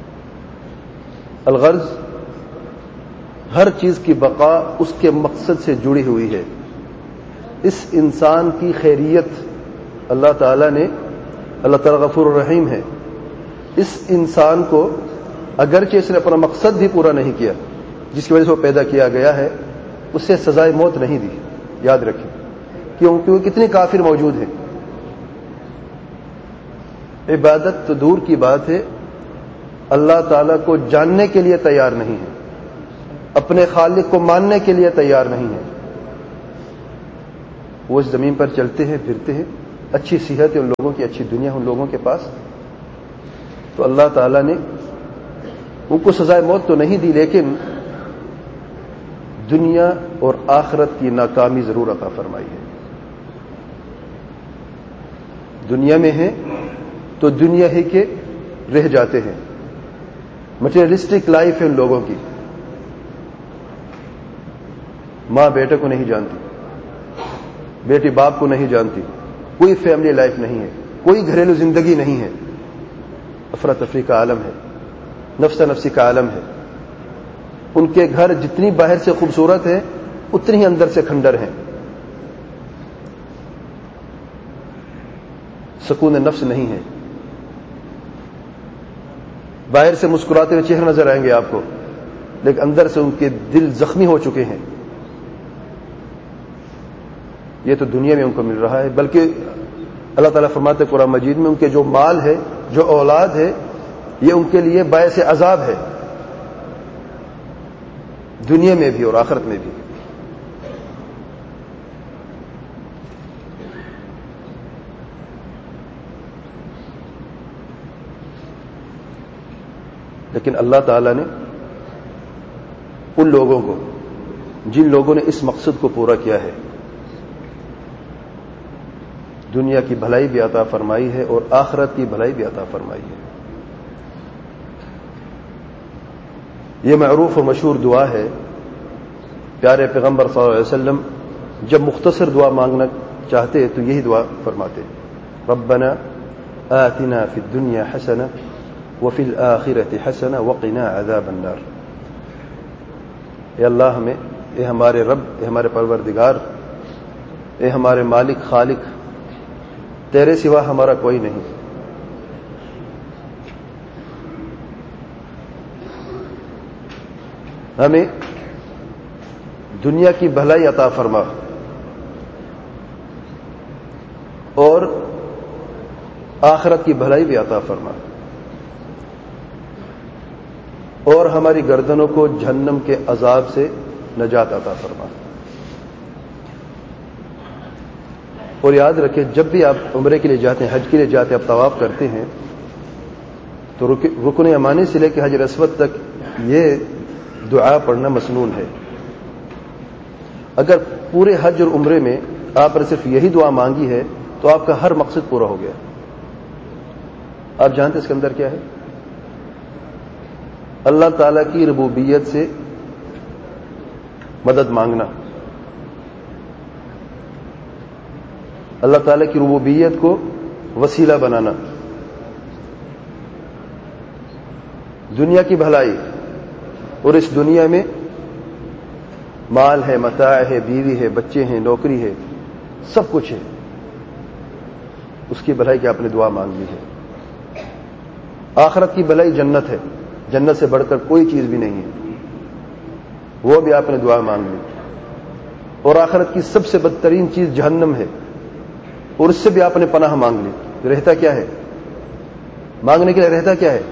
B: الغرض ہر چیز کی بقا اس کے مقصد سے جڑی ہوئی ہے. اس انسان کی خیریت اللہ تعالیٰ غفور الرحیم ہے. اس انسان کو اگرچہ اس نے اپنا مقصد بھی پورا نہیں کیا جس کی وجہ سے وہ پیدا کیا گیا ہے، اسے سزائے موت نہیں دی. یاد رکھیں کیونکہ کتنے کافر موجود ہیں. عبادت تو دور کی بات ہے، اللہ تعالیٰ کو جاننے کے لیے تیار نہیں ہے، اپنے خالق کو ماننے کے لیے تیار نہیں ہے. وہ اس زمین پر چلتے ہیں پھرتے ہیں، اچھی صحت ہے ان لوگوں کی، اچھی دنیا ہے ان لوگوں کے پاس، تو اللہ تعالیٰ نے ان کو سزائے موت تو نہیں دی لیکن دنیا اور آخرت کی ناکامی ضرور عطا فرمائی ہے. دنیا میں ہیں تو دنیا ہی کے رہ جاتے ہیں. مٹیریلسٹک لائف ہے ان لوگوں کی. ماں بیٹے کو نہیں جانتی, بیٹی باپ کو نہیں جانتی, کوئی فیملی لائف نہیں ہے, کوئی گھریلو زندگی نہیں ہے. افراتفری کا عالم ہے, نفسا نفسی کا عالم ہے. ان کے گھر جتنی باہر سے خوبصورت ہے اتنی ہی اندر سے کھنڈر ہیں. سکون نفس نہیں ہے. باہر سے مسکراتے ہوئے چہرے نظر آئیں گے آپ کو, لیکن اندر سے ان کے دل زخمی ہو چکے ہیں. یہ تو دنیا میں ان کو مل رہا ہے. بلکہ اللہ تعالیٰ فرماتے قرآن مجید میں ان کے جو مال ہے, جو اولاد ہے, یہ ان کے لیے باعث عذاب ہے, دنیا میں بھی اور آخرت میں بھی. لیکن اللہ تعالیٰ نے ان لوگوں کو, جن لوگوں نے اس مقصد کو پورا کیا ہے, دنیا کی بھلائی بھی عطا فرمائی ہے اور آخرت کی بھلائی بھی عطا فرمائی ہے. یہ معروف اور مشہور دعا ہے. پیارے پیغمبر صلی اللہ علیہ وسلم جب مختصر دعا مانگنا چاہتے تو یہی دعا فرماتے, ربنا آتنا فی الدنیا حسنہ وفی الآخرۃ حسنہ وقنا عذاب النار. اے اللہ ہمیں, اے ہمارے رب, اے ہمارے پروردگار, اے ہمارے مالک خالق, تیرے سوا ہمارا کوئی نہیں, ہمیں دنیا کی بھلائی عطا فرما اور آخرت کی بھلائی بھی عطا فرما, اور ہماری گردنوں کو جہنم کے عذاب سے نجات عطا فرما. اور یاد رکھیں, جب بھی آپ عمرے کے لیے جاتے ہیں, حج کے لیے جاتے ہیں, آپ طواف کرتے ہیں, تو رکن یمانی سے لے کے حجر اسود تک یہ دعا پڑھنا مسنون ہے. اگر پورے حج اور عمرے میں آپ نے صرف یہی دعا مانگی ہے تو آپ کا ہر مقصد پورا ہو گیا. آپ جانتے اس کے اندر کیا ہے؟ اللہ تعالی کی ربوبیت سے مدد مانگنا, اللہ تعالی کی ربوبیت کو وسیلہ بنانا, دنیا کی بھلائی, اور اس دنیا میں مال ہے, متاع ہے, بیوی ہے, بچے ہیں, نوکری ہے, سب کچھ ہے, اس کی بھلائی کی آپ نے دعا مانگ لی ہے. آخرت کی بھلائی جنت ہے, جنت سے بڑھ کر کوئی چیز بھی نہیں ہے, وہ بھی آپ نے دعا مانگ لی. اور آخرت کی سب سے بدترین چیز جہنم ہے, اور اس سے بھی آپ نے پناہ مانگ لی. رہتا کیا ہے مانگنے کے لیے؟ رہتا کیا ہے؟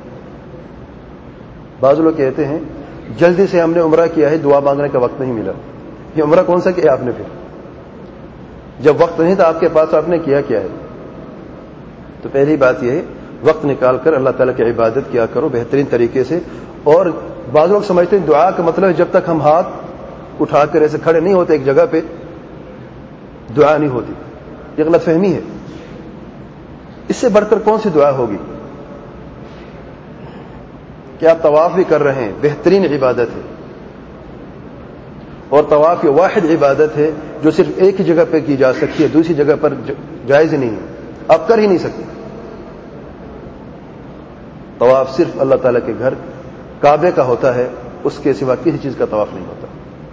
B: بعض لوگ کہتے ہیں جلدی سے ہم نے عمرہ کیا ہے, دعا مانگنے کا وقت نہیں ملا. یہ عمرہ کون سا کیا آپ نے؟ پھر جب وقت نہیں تھا آپ کے پاس, آپ نے کیا کیا ہے؟ تو پہلی بات یہ ہے, وقت نکال کر اللہ تعالیٰ کی عبادت کیا کرو بہترین طریقے سے. اور بعض لوگ سمجھتے ہیں دعا کا مطلب ہے جب تک ہم ہاتھ اٹھا کر ایسے کھڑے نہیں ہوتے ایک جگہ پہ دعا نہیں ہوتی. یہ غلط فہمی ہے. اس سے بڑھ کر کون سی دعا ہوگی؟ کہ آپ طواف بھی کر رہے ہیں, بہترین عبادت ہے, اور طواف یہ واحد عبادت ہے جو صرف ایک ہی جگہ پہ کی جا سکتی ہے, دوسری جگہ پر جائز نہیں ہے, آپ کر ہی نہیں سکتے. طواف صرف اللہ تعالیٰ کے گھر کعبے کا ہوتا ہے, اس کے سوا کسی چیز کا طواف نہیں ہوتا.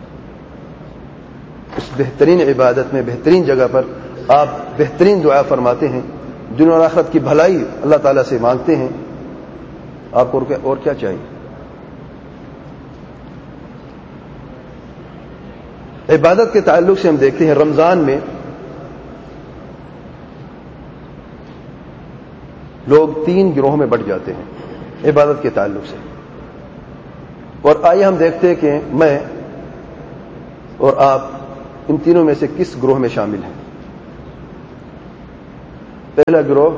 B: اس بہترین عبادت میں, بہترین جگہ پر آپ بہترین دعا فرماتے ہیں, دنیا اور آخرت کی بھلائی اللہ تعالیٰ سے مانگتے ہیں. آپ کو اور کیا چاہیے؟ عبادت کے تعلق سے ہم دیکھتے ہیں رمضان میں لوگ 3 گروہوں میں بٹ جاتے ہیں عبادت کے تعلق سے. اور آئیے ہم دیکھتے ہیں کہ میں اور آپ ان تینوں میں سے کس گروہ میں شامل ہیں. پہلا گروہ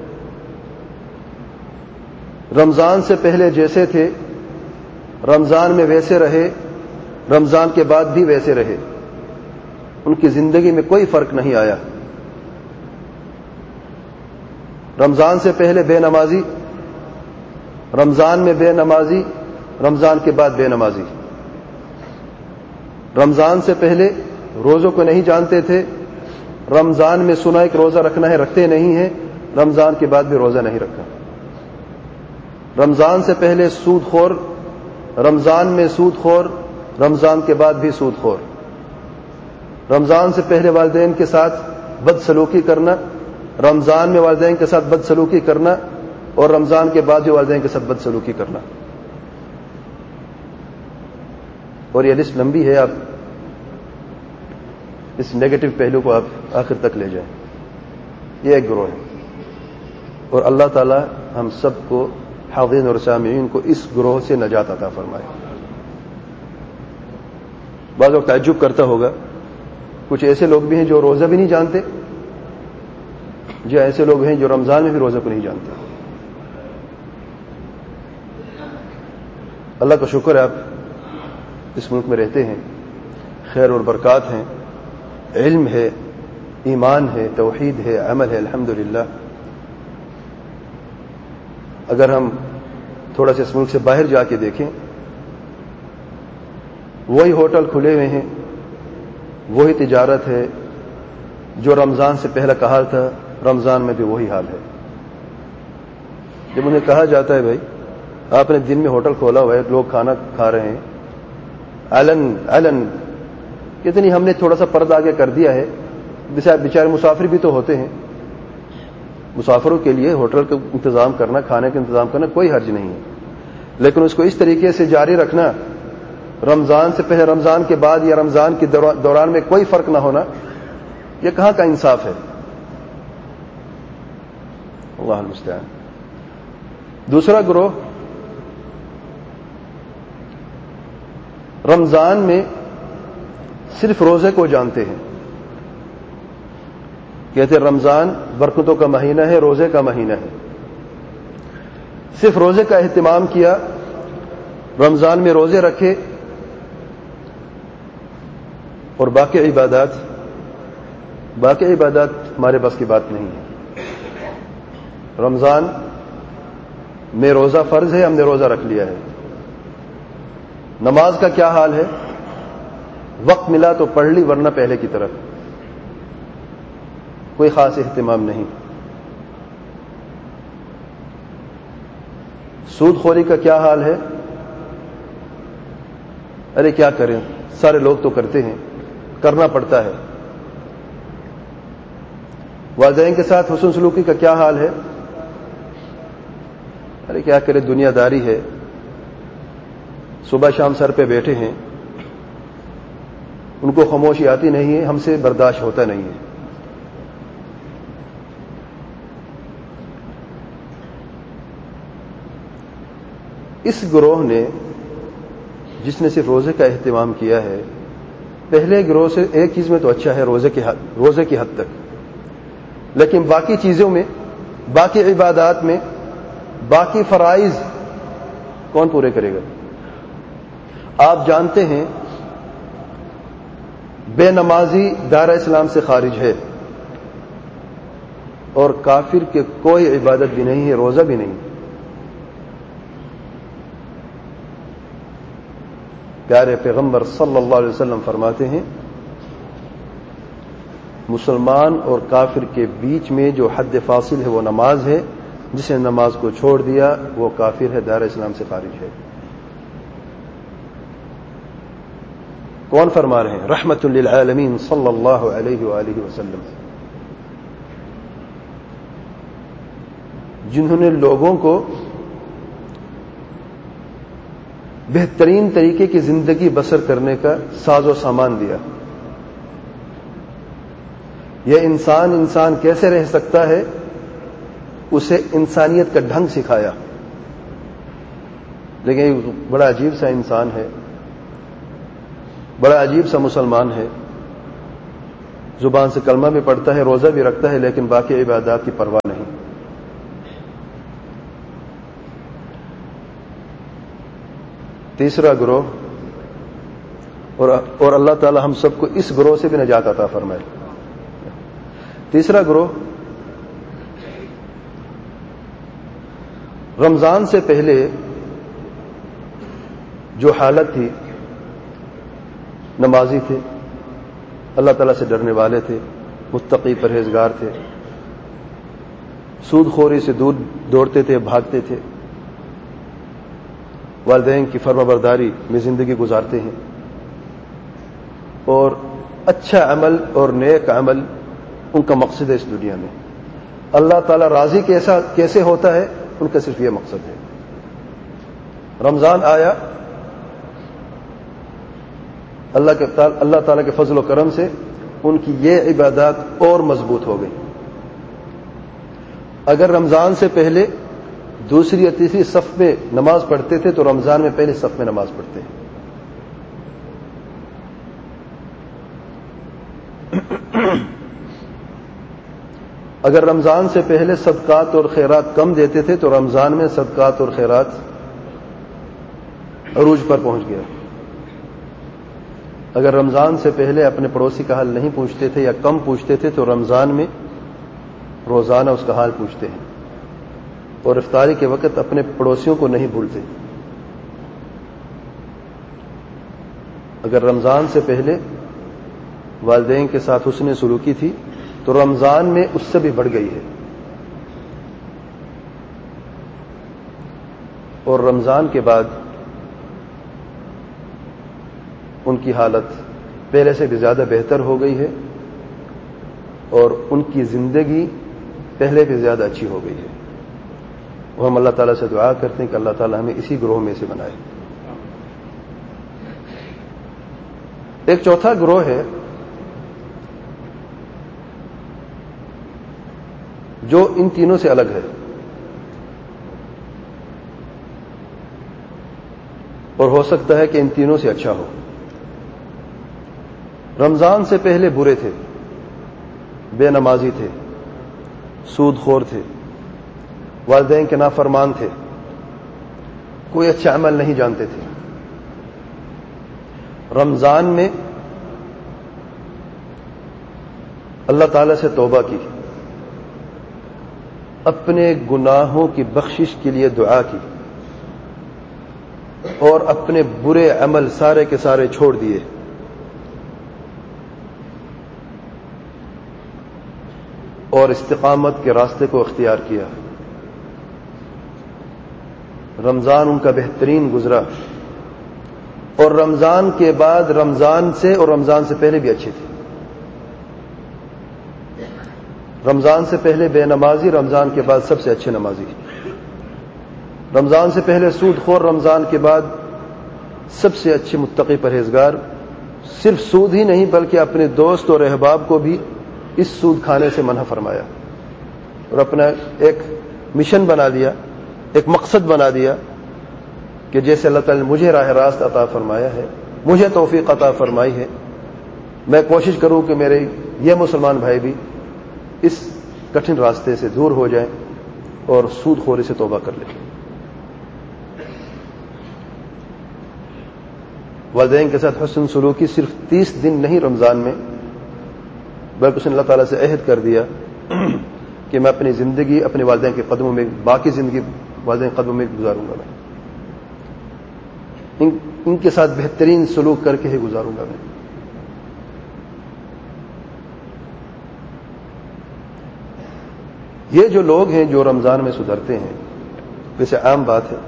B: رمضان سے پہلے جیسے تھے رمضان میں ویسے رہے, رمضان کے بعد بھی ویسے رہے, ان کی زندگی میں کوئی فرق نہیں آیا. رمضان سے پہلے بے نمازی، رمضان میں بے نمازی، رمضان کے بعد بے نمازی۔ رمضان سے پہلے روزوں کو نہیں جانتے تھے، رمضان میں سنا ایک روزہ رکھنا ہے، رکھتے نہیں ہیں، رمضان کے بعد بھی روزہ نہیں رکھا۔ رمضان سے پہلے سود خور، رمضان میں سود خور، رمضان کے بعد بھی سود خور۔ رمضان سے پہلے والدین کے ساتھ بد سلوکی کرنا، رمضان میں والدین کے ساتھ بد سلوکی کرنا، اور رمضان کے بعد بھی والدین کے ساتھ بد سلوکی کرنا۔ اور یہ لسٹ لمبی ہے، آپ اس نیگیٹو پہلو کو آپ آخر تک لے جائیں۔ یہ ایک گروہ ہے، اور اللہ تعالی ہم سب کو، حاضرین اور سامعین کو، اس گروہ سے نجات عطا فرمائے۔ بعض لوگ تعجب کرتا ہوگا، کچھ ایسے لوگ بھی ہیں جو روزہ بھی نہیں جانتے، جو ایسے لوگ ہیں جو رمضان میں بھی روزہ کو نہیں جانتے۔ اللہ کا شکر ہے آپ اس ملک میں رہتے ہیں، خیر اور برکات ہیں، علم ہے، ایمان ہے، توحید ہے، عمل ہے، الحمدللہ۔ اگر ہم تھوڑا سا اس ملک سے باہر جا کے دیکھیں، وہی ہوٹل کھلے ہوئے ہیں، وہی تجارت ہے جو رمضان سے پہلا کا حال تھا، رمضان میں بھی وہی حال ہے۔ جب انہیں کہا جاتا ہے بھائی آپ نے دن میں ہوٹل کھولا ہوا ہے، لوگ کھانا کھا رہے ہیں علن کتنی ہم نے تھوڑا سا پردہ آگے کر دیا ہے، بیچارے مسافر بھی تو ہوتے ہیں، مسافروں کے لیے ہوٹل کا انتظام کرنا، کھانے کا انتظام کرنا کوئی حرج نہیں ہے، لیکن اس کو اس طریقے سے جاری رکھنا، رمضان سے پہلے، رمضان کے بعد یا رمضان کے دوران میں کوئی فرق نہ ہونا، یہ کہاں کا انصاف ہے؟ اللہ المستعان۔ دوسرا گروہ رمضان میں صرف روزے کو جانتے ہیں، کہتے رمضان برکتوں کا مہینہ ہے، روزے کا مہینہ ہے، صرف روزے کا اہتمام کیا، رمضان میں روزے رکھے، اور باقی عبادات ہمارے بس کی بات نہیں ہے۔ رمضان میں روزہ فرض ہے، ہم نے روزہ رکھ لیا ہے۔ نماز کا کیا حال ہے؟ وقت ملا تو پڑھ لی، ورنہ پہلے کی طرف کوئی خاص اہتمام نہیں۔ سود خوری کا کیا حال ہے؟ ارے کیا کریں، سارے لوگ تو کرتے ہیں، کرنا پڑتا ہے۔ والدین کے ساتھ حسن سلوکی کا کیا حال ہے؟ ارے کیا کرے، دنیا داری ہے، صبح شام سر پہ بیٹھے ہیں، ان کو خاموشی آتی نہیں ہے، ہم سے برداشت ہوتا نہیں ہے۔ اس گروہ نے، جس نے صرف روزے کا اہتمام کیا ہے، پہلے گروہ سے ایک چیز میں تو اچھا ہے، روزے کی حد تک، لیکن باقی چیزوں میں، باقی عبادات میں، باقی فرائض کون پورے کرے گا؟ آپ جانتے ہیں بے نمازی دائرہ اسلام سے خارج ہے، اور کافر کے کوئی عبادت بھی نہیں ہے، روزہ بھی نہیں۔ پیارے پیغمبر صلی اللہ علیہ وسلم فرماتے ہیں، مسلمان اور کافر کے بیچ میں جو حد فاصل ہے وہ نماز ہے، جس نے نماز کو چھوڑ دیا وہ کافر ہے، دائرہ اسلام سے خارج ہے۔ کون فرما رہے ہیں؟ رحمت للعالمین صلی اللہ علیہ وآلہ وسلم، جنہوں نے لوگوں کو بہترین طریقے کی زندگی بسر کرنے کا ساز و سامان دیا۔ یہ انسان کیسے رہ سکتا ہے، اسے انسانیت کا ڈھنگ سکھایا۔ لیکن یہ بڑا عجیب سا انسان ہے، بڑا عجیب سا مسلمان ہے، زبان سے کلمہ بھی پڑھتا ہے، روزہ بھی رکھتا ہے، لیکن باقی عبادات کی پرواہ نہیں۔ تیسرا گروہ، اور اللہ تعالی ہم سب کو اس گروہ سے بھی نجات عطا فرمائے۔ تیسرا گروہ رمضان سے پہلے جو حالت تھی، نمازی تھے، اللہ تعالیٰ سے ڈرنے والے تھے، متقی پرہیزگار تھے، سود خوری سے دور دوڑتے تھے، بھاگتے تھے، والدین کی فرمانبرداری میں زندگی گزارتے ہیں، اور اچھا عمل اور نیک عمل ان کا مقصد ہے اس دنیا میں۔ اللہ تعالیٰ راضی کیسے ہوتا ہے، ان کا صرف یہ مقصد ہے۔ رمضان آیا، اللہ تعالیٰ کے فضل و کرم سے ان کی یہ عبادات اور مضبوط ہو گئی۔ اگر رمضان سے پہلے دوسری یا تیسری صف میں نماز پڑھتے تھے تو رمضان میں پہلے صف میں نماز پڑھتے ہیں۔ اگر رمضان سے پہلے صدقات اور خیرات کم دیتے تھے تو رمضان میں صدقات اور خیرات عروج پر پہنچ گیا۔ اگر رمضان سے پہلے اپنے پڑوسی کا حال نہیں پوچھتے تھے یا کم پوچھتے تھے تو رمضان میں روزانہ اس کا حال پوچھتے ہیں، اور افطاری کے وقت اپنے پڑوسیوں کو نہیں بھولتے۔ اگر رمضان سے پہلے والدین کے ساتھ حسن سلوکی تھی تو رمضان میں اس سے بھی بڑھ گئی ہے، اور رمضان کے بعد ان کی حالت پہلے سے بھی زیادہ بہتر ہو گئی ہے، اور ان کی زندگی پہلے بھی زیادہ اچھی ہو گئی ہے۔ وہ ہم اللہ تعالیٰ سے دعا کرتے ہیں کہ اللہ تعالیٰ ہمیں اسی گروہ میں سے بنائے۔ ایک چوتھا گروہ ہے جو ان تینوں سے الگ ہے، اور ہو سکتا ہے کہ ان تینوں سے اچھا ہو۔ رمضان سے پہلے برے تھے، بے نمازی تھے، سود خور تھے، والدین کے نافرمان تھے، کوئی اچھا عمل نہیں جانتے تھے۔ رمضان میں اللہ تعالی سے توبہ کی، اپنے گناہوں کی بخشش کے لیے دعا کی، اور اپنے برے عمل سارے کے سارے چھوڑ دیے، اور استقامت کے راستے کو اختیار کیا۔ رمضان ان کا بہترین گزرا، اور رمضان کے بعد رمضان سے اور رمضان سے پہلے بھی اچھے تھے۔ رمضان سے پہلے بے نمازی، رمضان کے بعد سب سے اچھے نمازی۔ رمضان سے پہلے سود خور، رمضان کے بعد سب سے اچھے متقی پرہیزگار۔ صرف سود ہی نہیں بلکہ اپنے دوست اور احباب کو بھی اس سود کھانے سے منع فرمایا، اور اپنا ایک مشن بنا دیا، ایک مقصد بنا دیا کہ جیسے اللہ تعالی نے مجھے راہ راست عطا فرمایا ہے، مجھے توفیق عطا فرمائی ہے، میں کوشش کروں کہ میرے یہ مسلمان بھائی بھی اس کٹھن راستے سے دور ہو جائیں اور سود خوری سے توبہ کر لیں۔ والدین کے ساتھ حسن سلوکی صرف 30 دن نہیں رمضان میں، بلکہ اس نے اللہ تعالیٰ سے عہد کر دیا کہ میں اپنی زندگی اپنے والدین کے قدموں میں، باقی زندگی والدین کے قدموں میں گزاروں گا، میں ان کے ساتھ بہترین سلوک کر کے ہی گزاروں گا میں۔ یہ جو لوگ ہیں جو رمضان میں سدھرتے ہیں، ویسے عام بات ہے،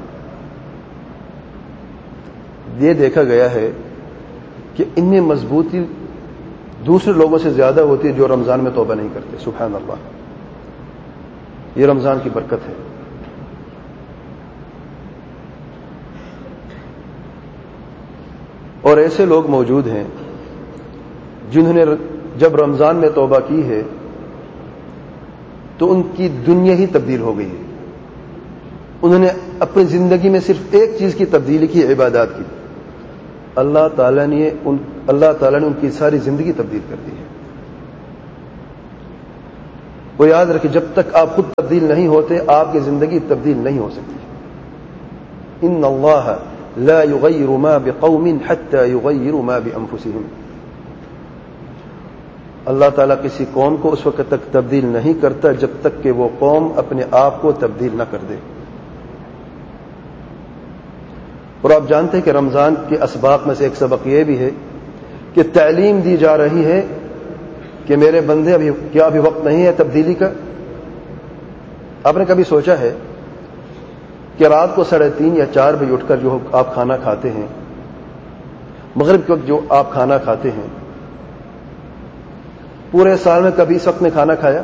B: یہ دیکھا گیا ہے کہ ان میں مضبوطی دوسرے لوگوں سے زیادہ ہوتی ہے جو رمضان میں توبہ نہیں کرتے۔ سبحان اللہ، یہ رمضان کی برکت ہے۔ اور ایسے لوگ موجود ہیں جنہوں نے جب رمضان میں توبہ کی ہے تو ان کی دنیا ہی تبدیل ہو گئی ہے۔ انہوں نے اپنی زندگی میں صرف ایک چیز کی تبدیلی کی، عبادات کی۔ اللہ تعالیٰ نے ان کی ساری زندگی تبدیل کر دی ہے۔ وہ یاد رکھیں، جب تک آپ خود تبدیل نہیں ہوتے آپ کی زندگی تبدیل نہیں ہو سکتی۔ ان اللہ لا یغیر ما بقوم حتى یغیروا ما بانفسهم۔ اللہ تعالیٰ کسی قوم کو اس وقت تک تبدیل نہیں کرتا جب تک کہ وہ قوم اپنے آپ کو تبدیل نہ کر دے۔ اور آپ جانتے ہیں کہ رمضان کے اسباق میں سے ایک سبق یہ بھی ہے کہ تعلیم دی جا رہی ہے کہ میرے بندے ابھی وقت نہیں ہے تبدیلی کا. آپ نے کبھی سوچا ہے کہ رات کو 3:30 یا 4 بجے اٹھ کر جو آپ کھانا کھاتے ہیں، مغرب کے وقت جو آپ کھانا کھاتے ہیں، پورے سال میں کبھی اس وقت میں کھانا کھایا؟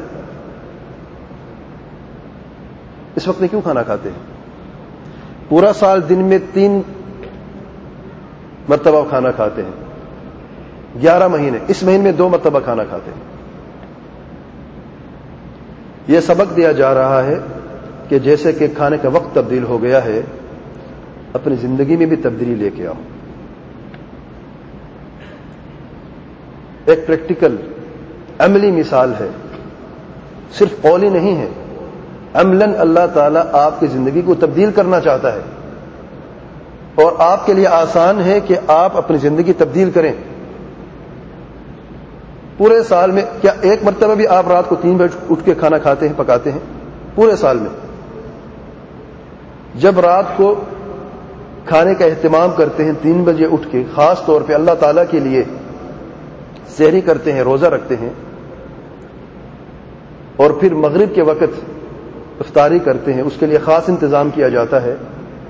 B: اس وقت میں کیوں کھانا کھاتے ہیں؟ پورا سال دن میں 3 مرتبہ کھانا کھاتے ہیں، 11 مہینے، اس مہینے میں 2 مرتبہ کھانا کھاتے ہیں. یہ سبق دیا جا رہا ہے کہ جیسے کہ کھانے کا وقت تبدیل ہو گیا ہے، اپنی زندگی میں بھی تبدیلی لے کے آؤ. ایک پریکٹیکل عملی مثال ہے، صرف قولی نہیں ہے، عملاً اللہ تعالیٰ آپ کی زندگی کو تبدیل کرنا چاہتا ہے، اور آپ کے لیے آسان ہے کہ آپ اپنی زندگی تبدیل کریں. پورے سال میں کیا ایک مرتبہ بھی آپ رات کو 3 بجے اٹھ کے کھانا کھاتے ہیں، پکاتے ہیں؟ پورے سال میں جب رات کو کھانے کا اہتمام کرتے ہیں 3 بجے اٹھ کے، خاص طور پہ اللہ تعالیٰ کے لیے سحری کرتے ہیں، روزہ رکھتے ہیں، اور پھر مغرب کے وقت افطاری کرتے ہیں، اس کے لیے خاص انتظام کیا جاتا ہے.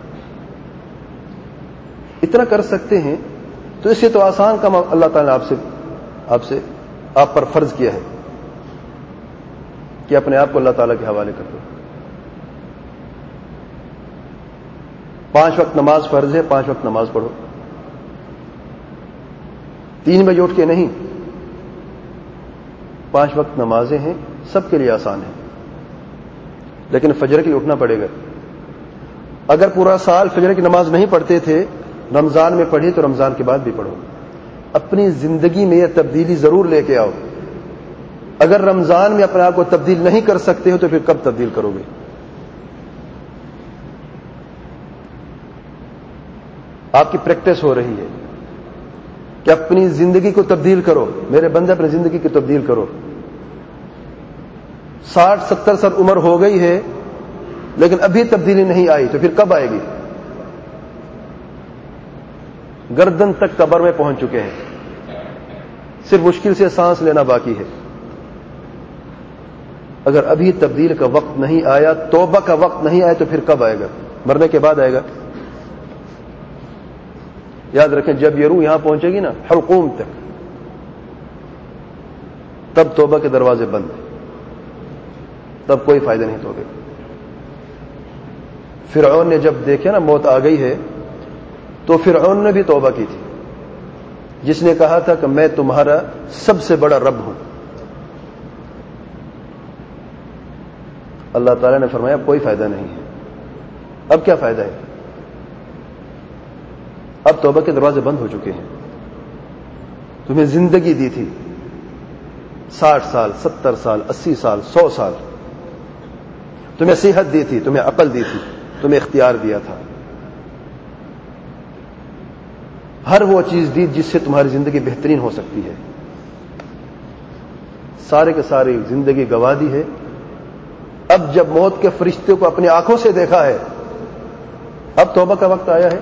B: اتنا کر سکتے ہیں تو اس سے تو آسان کام اللہ تعالیٰ نے آپ پر فرض کیا ہے کہ اپنے آپ کو اللہ تعالیٰ کے حوالے کر دو. 5 وقت نماز فرض ہے، 5 وقت نماز پڑھو. 3 بجے اٹھ کے نہیں، 5 وقت نمازیں ہیں، سب کے لیے آسان ہے، لیکن فجر کے لیے اٹھنا پڑے گا. اگر پورا سال فجر کی نماز نہیں پڑھتے تھے، رمضان میں پڑھی تو رمضان کے بعد بھی پڑھو. اپنی زندگی میں یہ تبدیلی ضرور لے کے آؤ. اگر رمضان میں اپنے آپ کو تبدیل نہیں کر سکتے ہو تو پھر کب تبدیل کرو گے؟ آپ کی پریکٹس ہو رہی ہے کہ اپنی زندگی کو تبدیل کرو. میرے بندے اپنی زندگی کو تبدیل کرو. 60-70 سال عمر ہو گئی ہے لیکن ابھی تبدیلی نہیں آئی تو پھر کب آئے گی؟ گردن تک قبر میں پہنچ چکے ہیں، صرف مشکل سے سانس لینا باقی ہے. اگر ابھی تبدیل کا وقت نہیں آیا، توبہ کا وقت نہیں آیا تو پھر کب آئے گا؟ مرنے کے بعد آئے گا. یاد رکھیں، جب یہ روح یہاں پہنچے گی نا حلقوم تک، تب توبہ کے دروازے بند، تب کوئی فائدہ نہیں توبے. فرعون نے جب دیکھا نا موت آ گئی ہے تو فرعون نے بھی توبہ کی تھی، جس نے کہا تھا کہ میں تمہارا سب سے بڑا رب ہوں. اللہ تعالیٰ نے فرمایا اب کوئی فائدہ نہیں ہے. اب کیا فائدہ ہے؟ اب توبہ کے دروازے بند ہو چکے ہیں. تمہیں زندگی دی تھی 60 سال، 70 سال، 80 سال، 100 سال. تمہیں صحت دی تھی، تمہیں عقل دی تھی، تمہیں اختیار دیا تھا، ہر وہ چیز دی جس سے تمہاری زندگی بہترین ہو سکتی ہے. سارے کے ساری زندگی گوا دی ہے. اب جب موت کے فرشتے کو اپنی آنکھوں سے دیکھا ہے، اب توبہ کا وقت آیا ہے.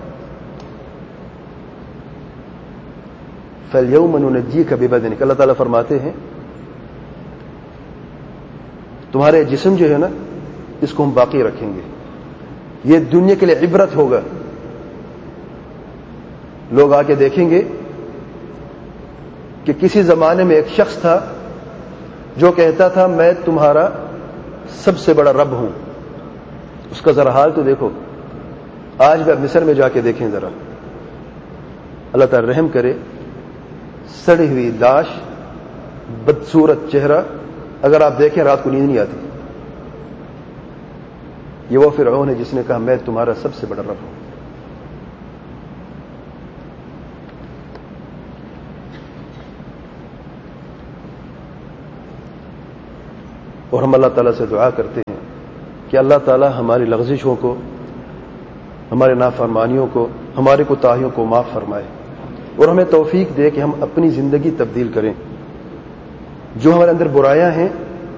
B: فَالْيَوْمَ نُنَجِّيكَ بِبَدَنِكَ، اللہ تعالیٰ فرماتے ہیں تمہارے جسم جو ہے نا اس کو ہم باقی رکھیں گے. یہ دنیا کے لیے عبرت ہوگا. لوگ آ کے دیکھیں گے کہ کسی زمانے میں ایک شخص تھا جو کہتا تھا میں تمہارا سب سے بڑا رب ہوں. اس کا ذرا حال تو دیکھو. آج بھی آپ مصر میں جا کے دیکھیں ذرا. اللہ تعالی رحم کرے. سڑی ہوئی لاش، بدصورت چہرہ، اگر آپ دیکھیں رات کو نیند نہیں آتی. یہ وہ فرعون ہے جس نے کہا میں تمہارا سب سے بڑا رب ہوں. اور ہم اللہ تعالیٰ سے دعا کرتے ہیں کہ اللہ تعالیٰ ہماری لغزشوں کو، ہمارے نافرمانیوں کو، ہماری کوتاہیوں کو معاف فرمائے اور ہمیں توفیق دے کہ ہم اپنی زندگی تبدیل کریں. جو ہمارے اندر برائیاں ہیں